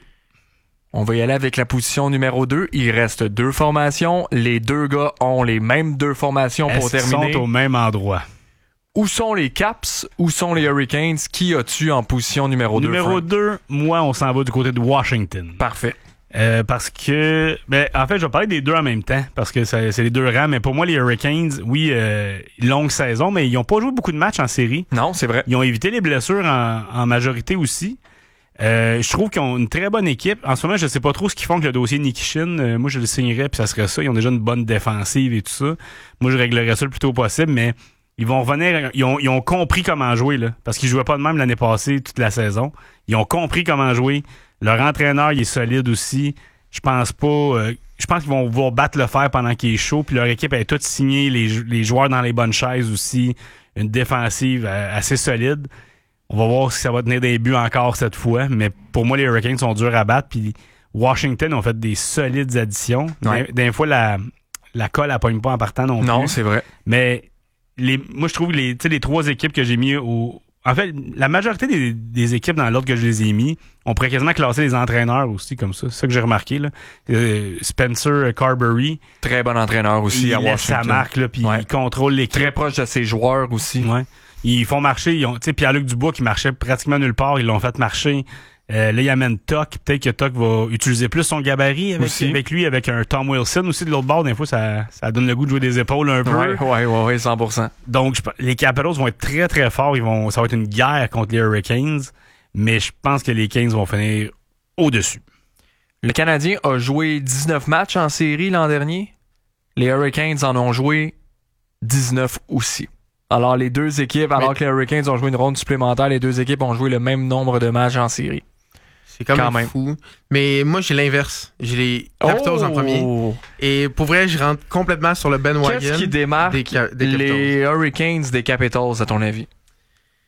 On va y aller avec la position numéro deux. Il reste deux formations. Les deux gars ont les mêmes deux formations pour Est-ce terminer. Ils sont au même endroit. Où sont les Caps? Où sont les Hurricanes? Qui as-tu en position numéro deux? Numéro deux, moi, on s'en va du côté de Washington. Parfait. Euh, parce que, ben, en fait, je vais parler des deux en même temps, parce que ça, c'est les deux rangs. Mais pour moi, les Hurricanes, oui, euh, longue saison, mais ils n'ont pas joué beaucoup de matchs en série. Non, c'est vrai. Ils ont évité les blessures en, en majorité aussi. Euh, je trouve qu'ils ont une très bonne équipe. En ce moment, je sais pas trop ce qu'ils font avec le dossier Nikishin. Euh, moi, je le signerais, puis ça serait ça. Ils ont déjà une bonne défensive et tout ça. Moi, je réglerais ça le plus tôt possible, mais ils vont revenir. Ils ont, ils ont compris comment jouer, là, parce qu'ils jouaient pas de même l'année passée, toute la saison. Ils ont compris comment jouer. Leur entraîneur, il est solide aussi. Je pense pas. Euh, je pense qu'ils vont vouloir battre le fer pendant qu'il est chaud. Puis leur équipe est toute signée, les, les joueurs dans les bonnes chaises aussi. Une défensive euh, assez solide. On va voir si ça va tenir des buts encore cette fois. Mais pour moi, les Hurricanes sont durs à battre. Puis Washington ont fait des solides additions. Ouais. Des fois, la, la colle, elle pogne pas en partant non plus. Non, c'est vrai. Mais les, moi, je trouve que les, les trois équipes que j'ai mis au... En fait, la majorité des, des équipes dans l'ordre que je les ai mis, on pourrait quasiment classer les entraîneurs aussi comme ça. C'est ça que j'ai remarqué, là. Euh, Spencer Carberry. Très bon entraîneur aussi il à laisse Washington. sa marque, là, puis Ouais. il contrôle l'équipe. Très proche de ses joueurs aussi. Ouais. Ils font marcher. Ils ont, tu sais, Pierre-Luc Dubois qui marchait pratiquement nulle part, ils l'ont fait marcher. Euh, là, il amène Tuck. Peut-être que Tuck va utiliser plus son gabarit avec, avec lui, avec un Tom Wilson aussi de l'autre bord. Des fois, ça, ça donne le goût de jouer des épaules un peu. Ouais, ouais, ouais, ouais, cent pour cent. Donc, je, les Capitals vont être très, très forts. Ils vont, ça va être une guerre contre les Hurricanes. Mais je pense que les Kings vont finir au-dessus. Le Canadien a joué dix-neuf matchs en série l'an dernier. Les Hurricanes en ont joué dix-neuf aussi. Alors, les deux équipes, alors Mais... que les Hurricanes ont joué une ronde supplémentaire, les deux équipes ont joué le même nombre de matchs en série. C'est quand, Quand même, même fou. Mais moi, j'ai l'inverse. J'ai les Capitals oh! en premier. Et pour vrai, je rentre complètement sur le bandwagon. Qu'est-ce qui démarque des, ca- des les Hurricanes des Capitals, à ton avis?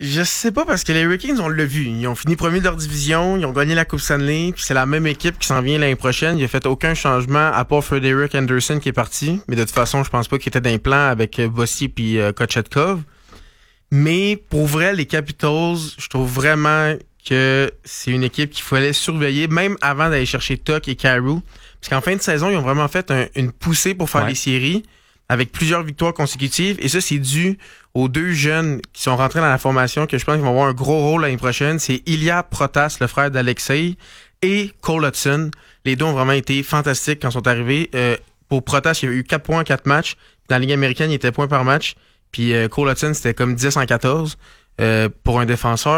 Je sais pas, parce que les Hurricanes, on l'a vu. Ils ont fini premier de leur division, ils ont gagné la Coupe Stanley, puis c'est la même équipe qui s'en vient l'année prochaine. Il a fait aucun changement, à part Frederick Anderson qui est parti. Mais de toute façon, je pense pas qu'il était d'un plan avec Bossy puis euh, Kochetkov. Mais pour vrai, les Capitals, je trouve vraiment que c'est une équipe qu'il fallait surveiller, même avant d'aller chercher Tuck et Kyrou. Parce qu'en fin de saison, ils ont vraiment fait un, une poussée pour faire ouais. les séries, avec plusieurs victoires consécutives. Et ça, c'est dû aux deux jeunes qui sont rentrés dans la formation, que je pense qu'ils vont avoir un gros rôle l'année prochaine. C'est Ilya Protas, le frère d'Alexei, et Cole Hudson. Les deux ont vraiment été fantastiques quand ils sont arrivés. Euh, pour Protas, il y a eu quatre points en quatre matchs. Dans la Ligue américaine, il était point par match. Puis euh, Cole Hudson, c'était comme dix en quatorze euh, pour un défenseur.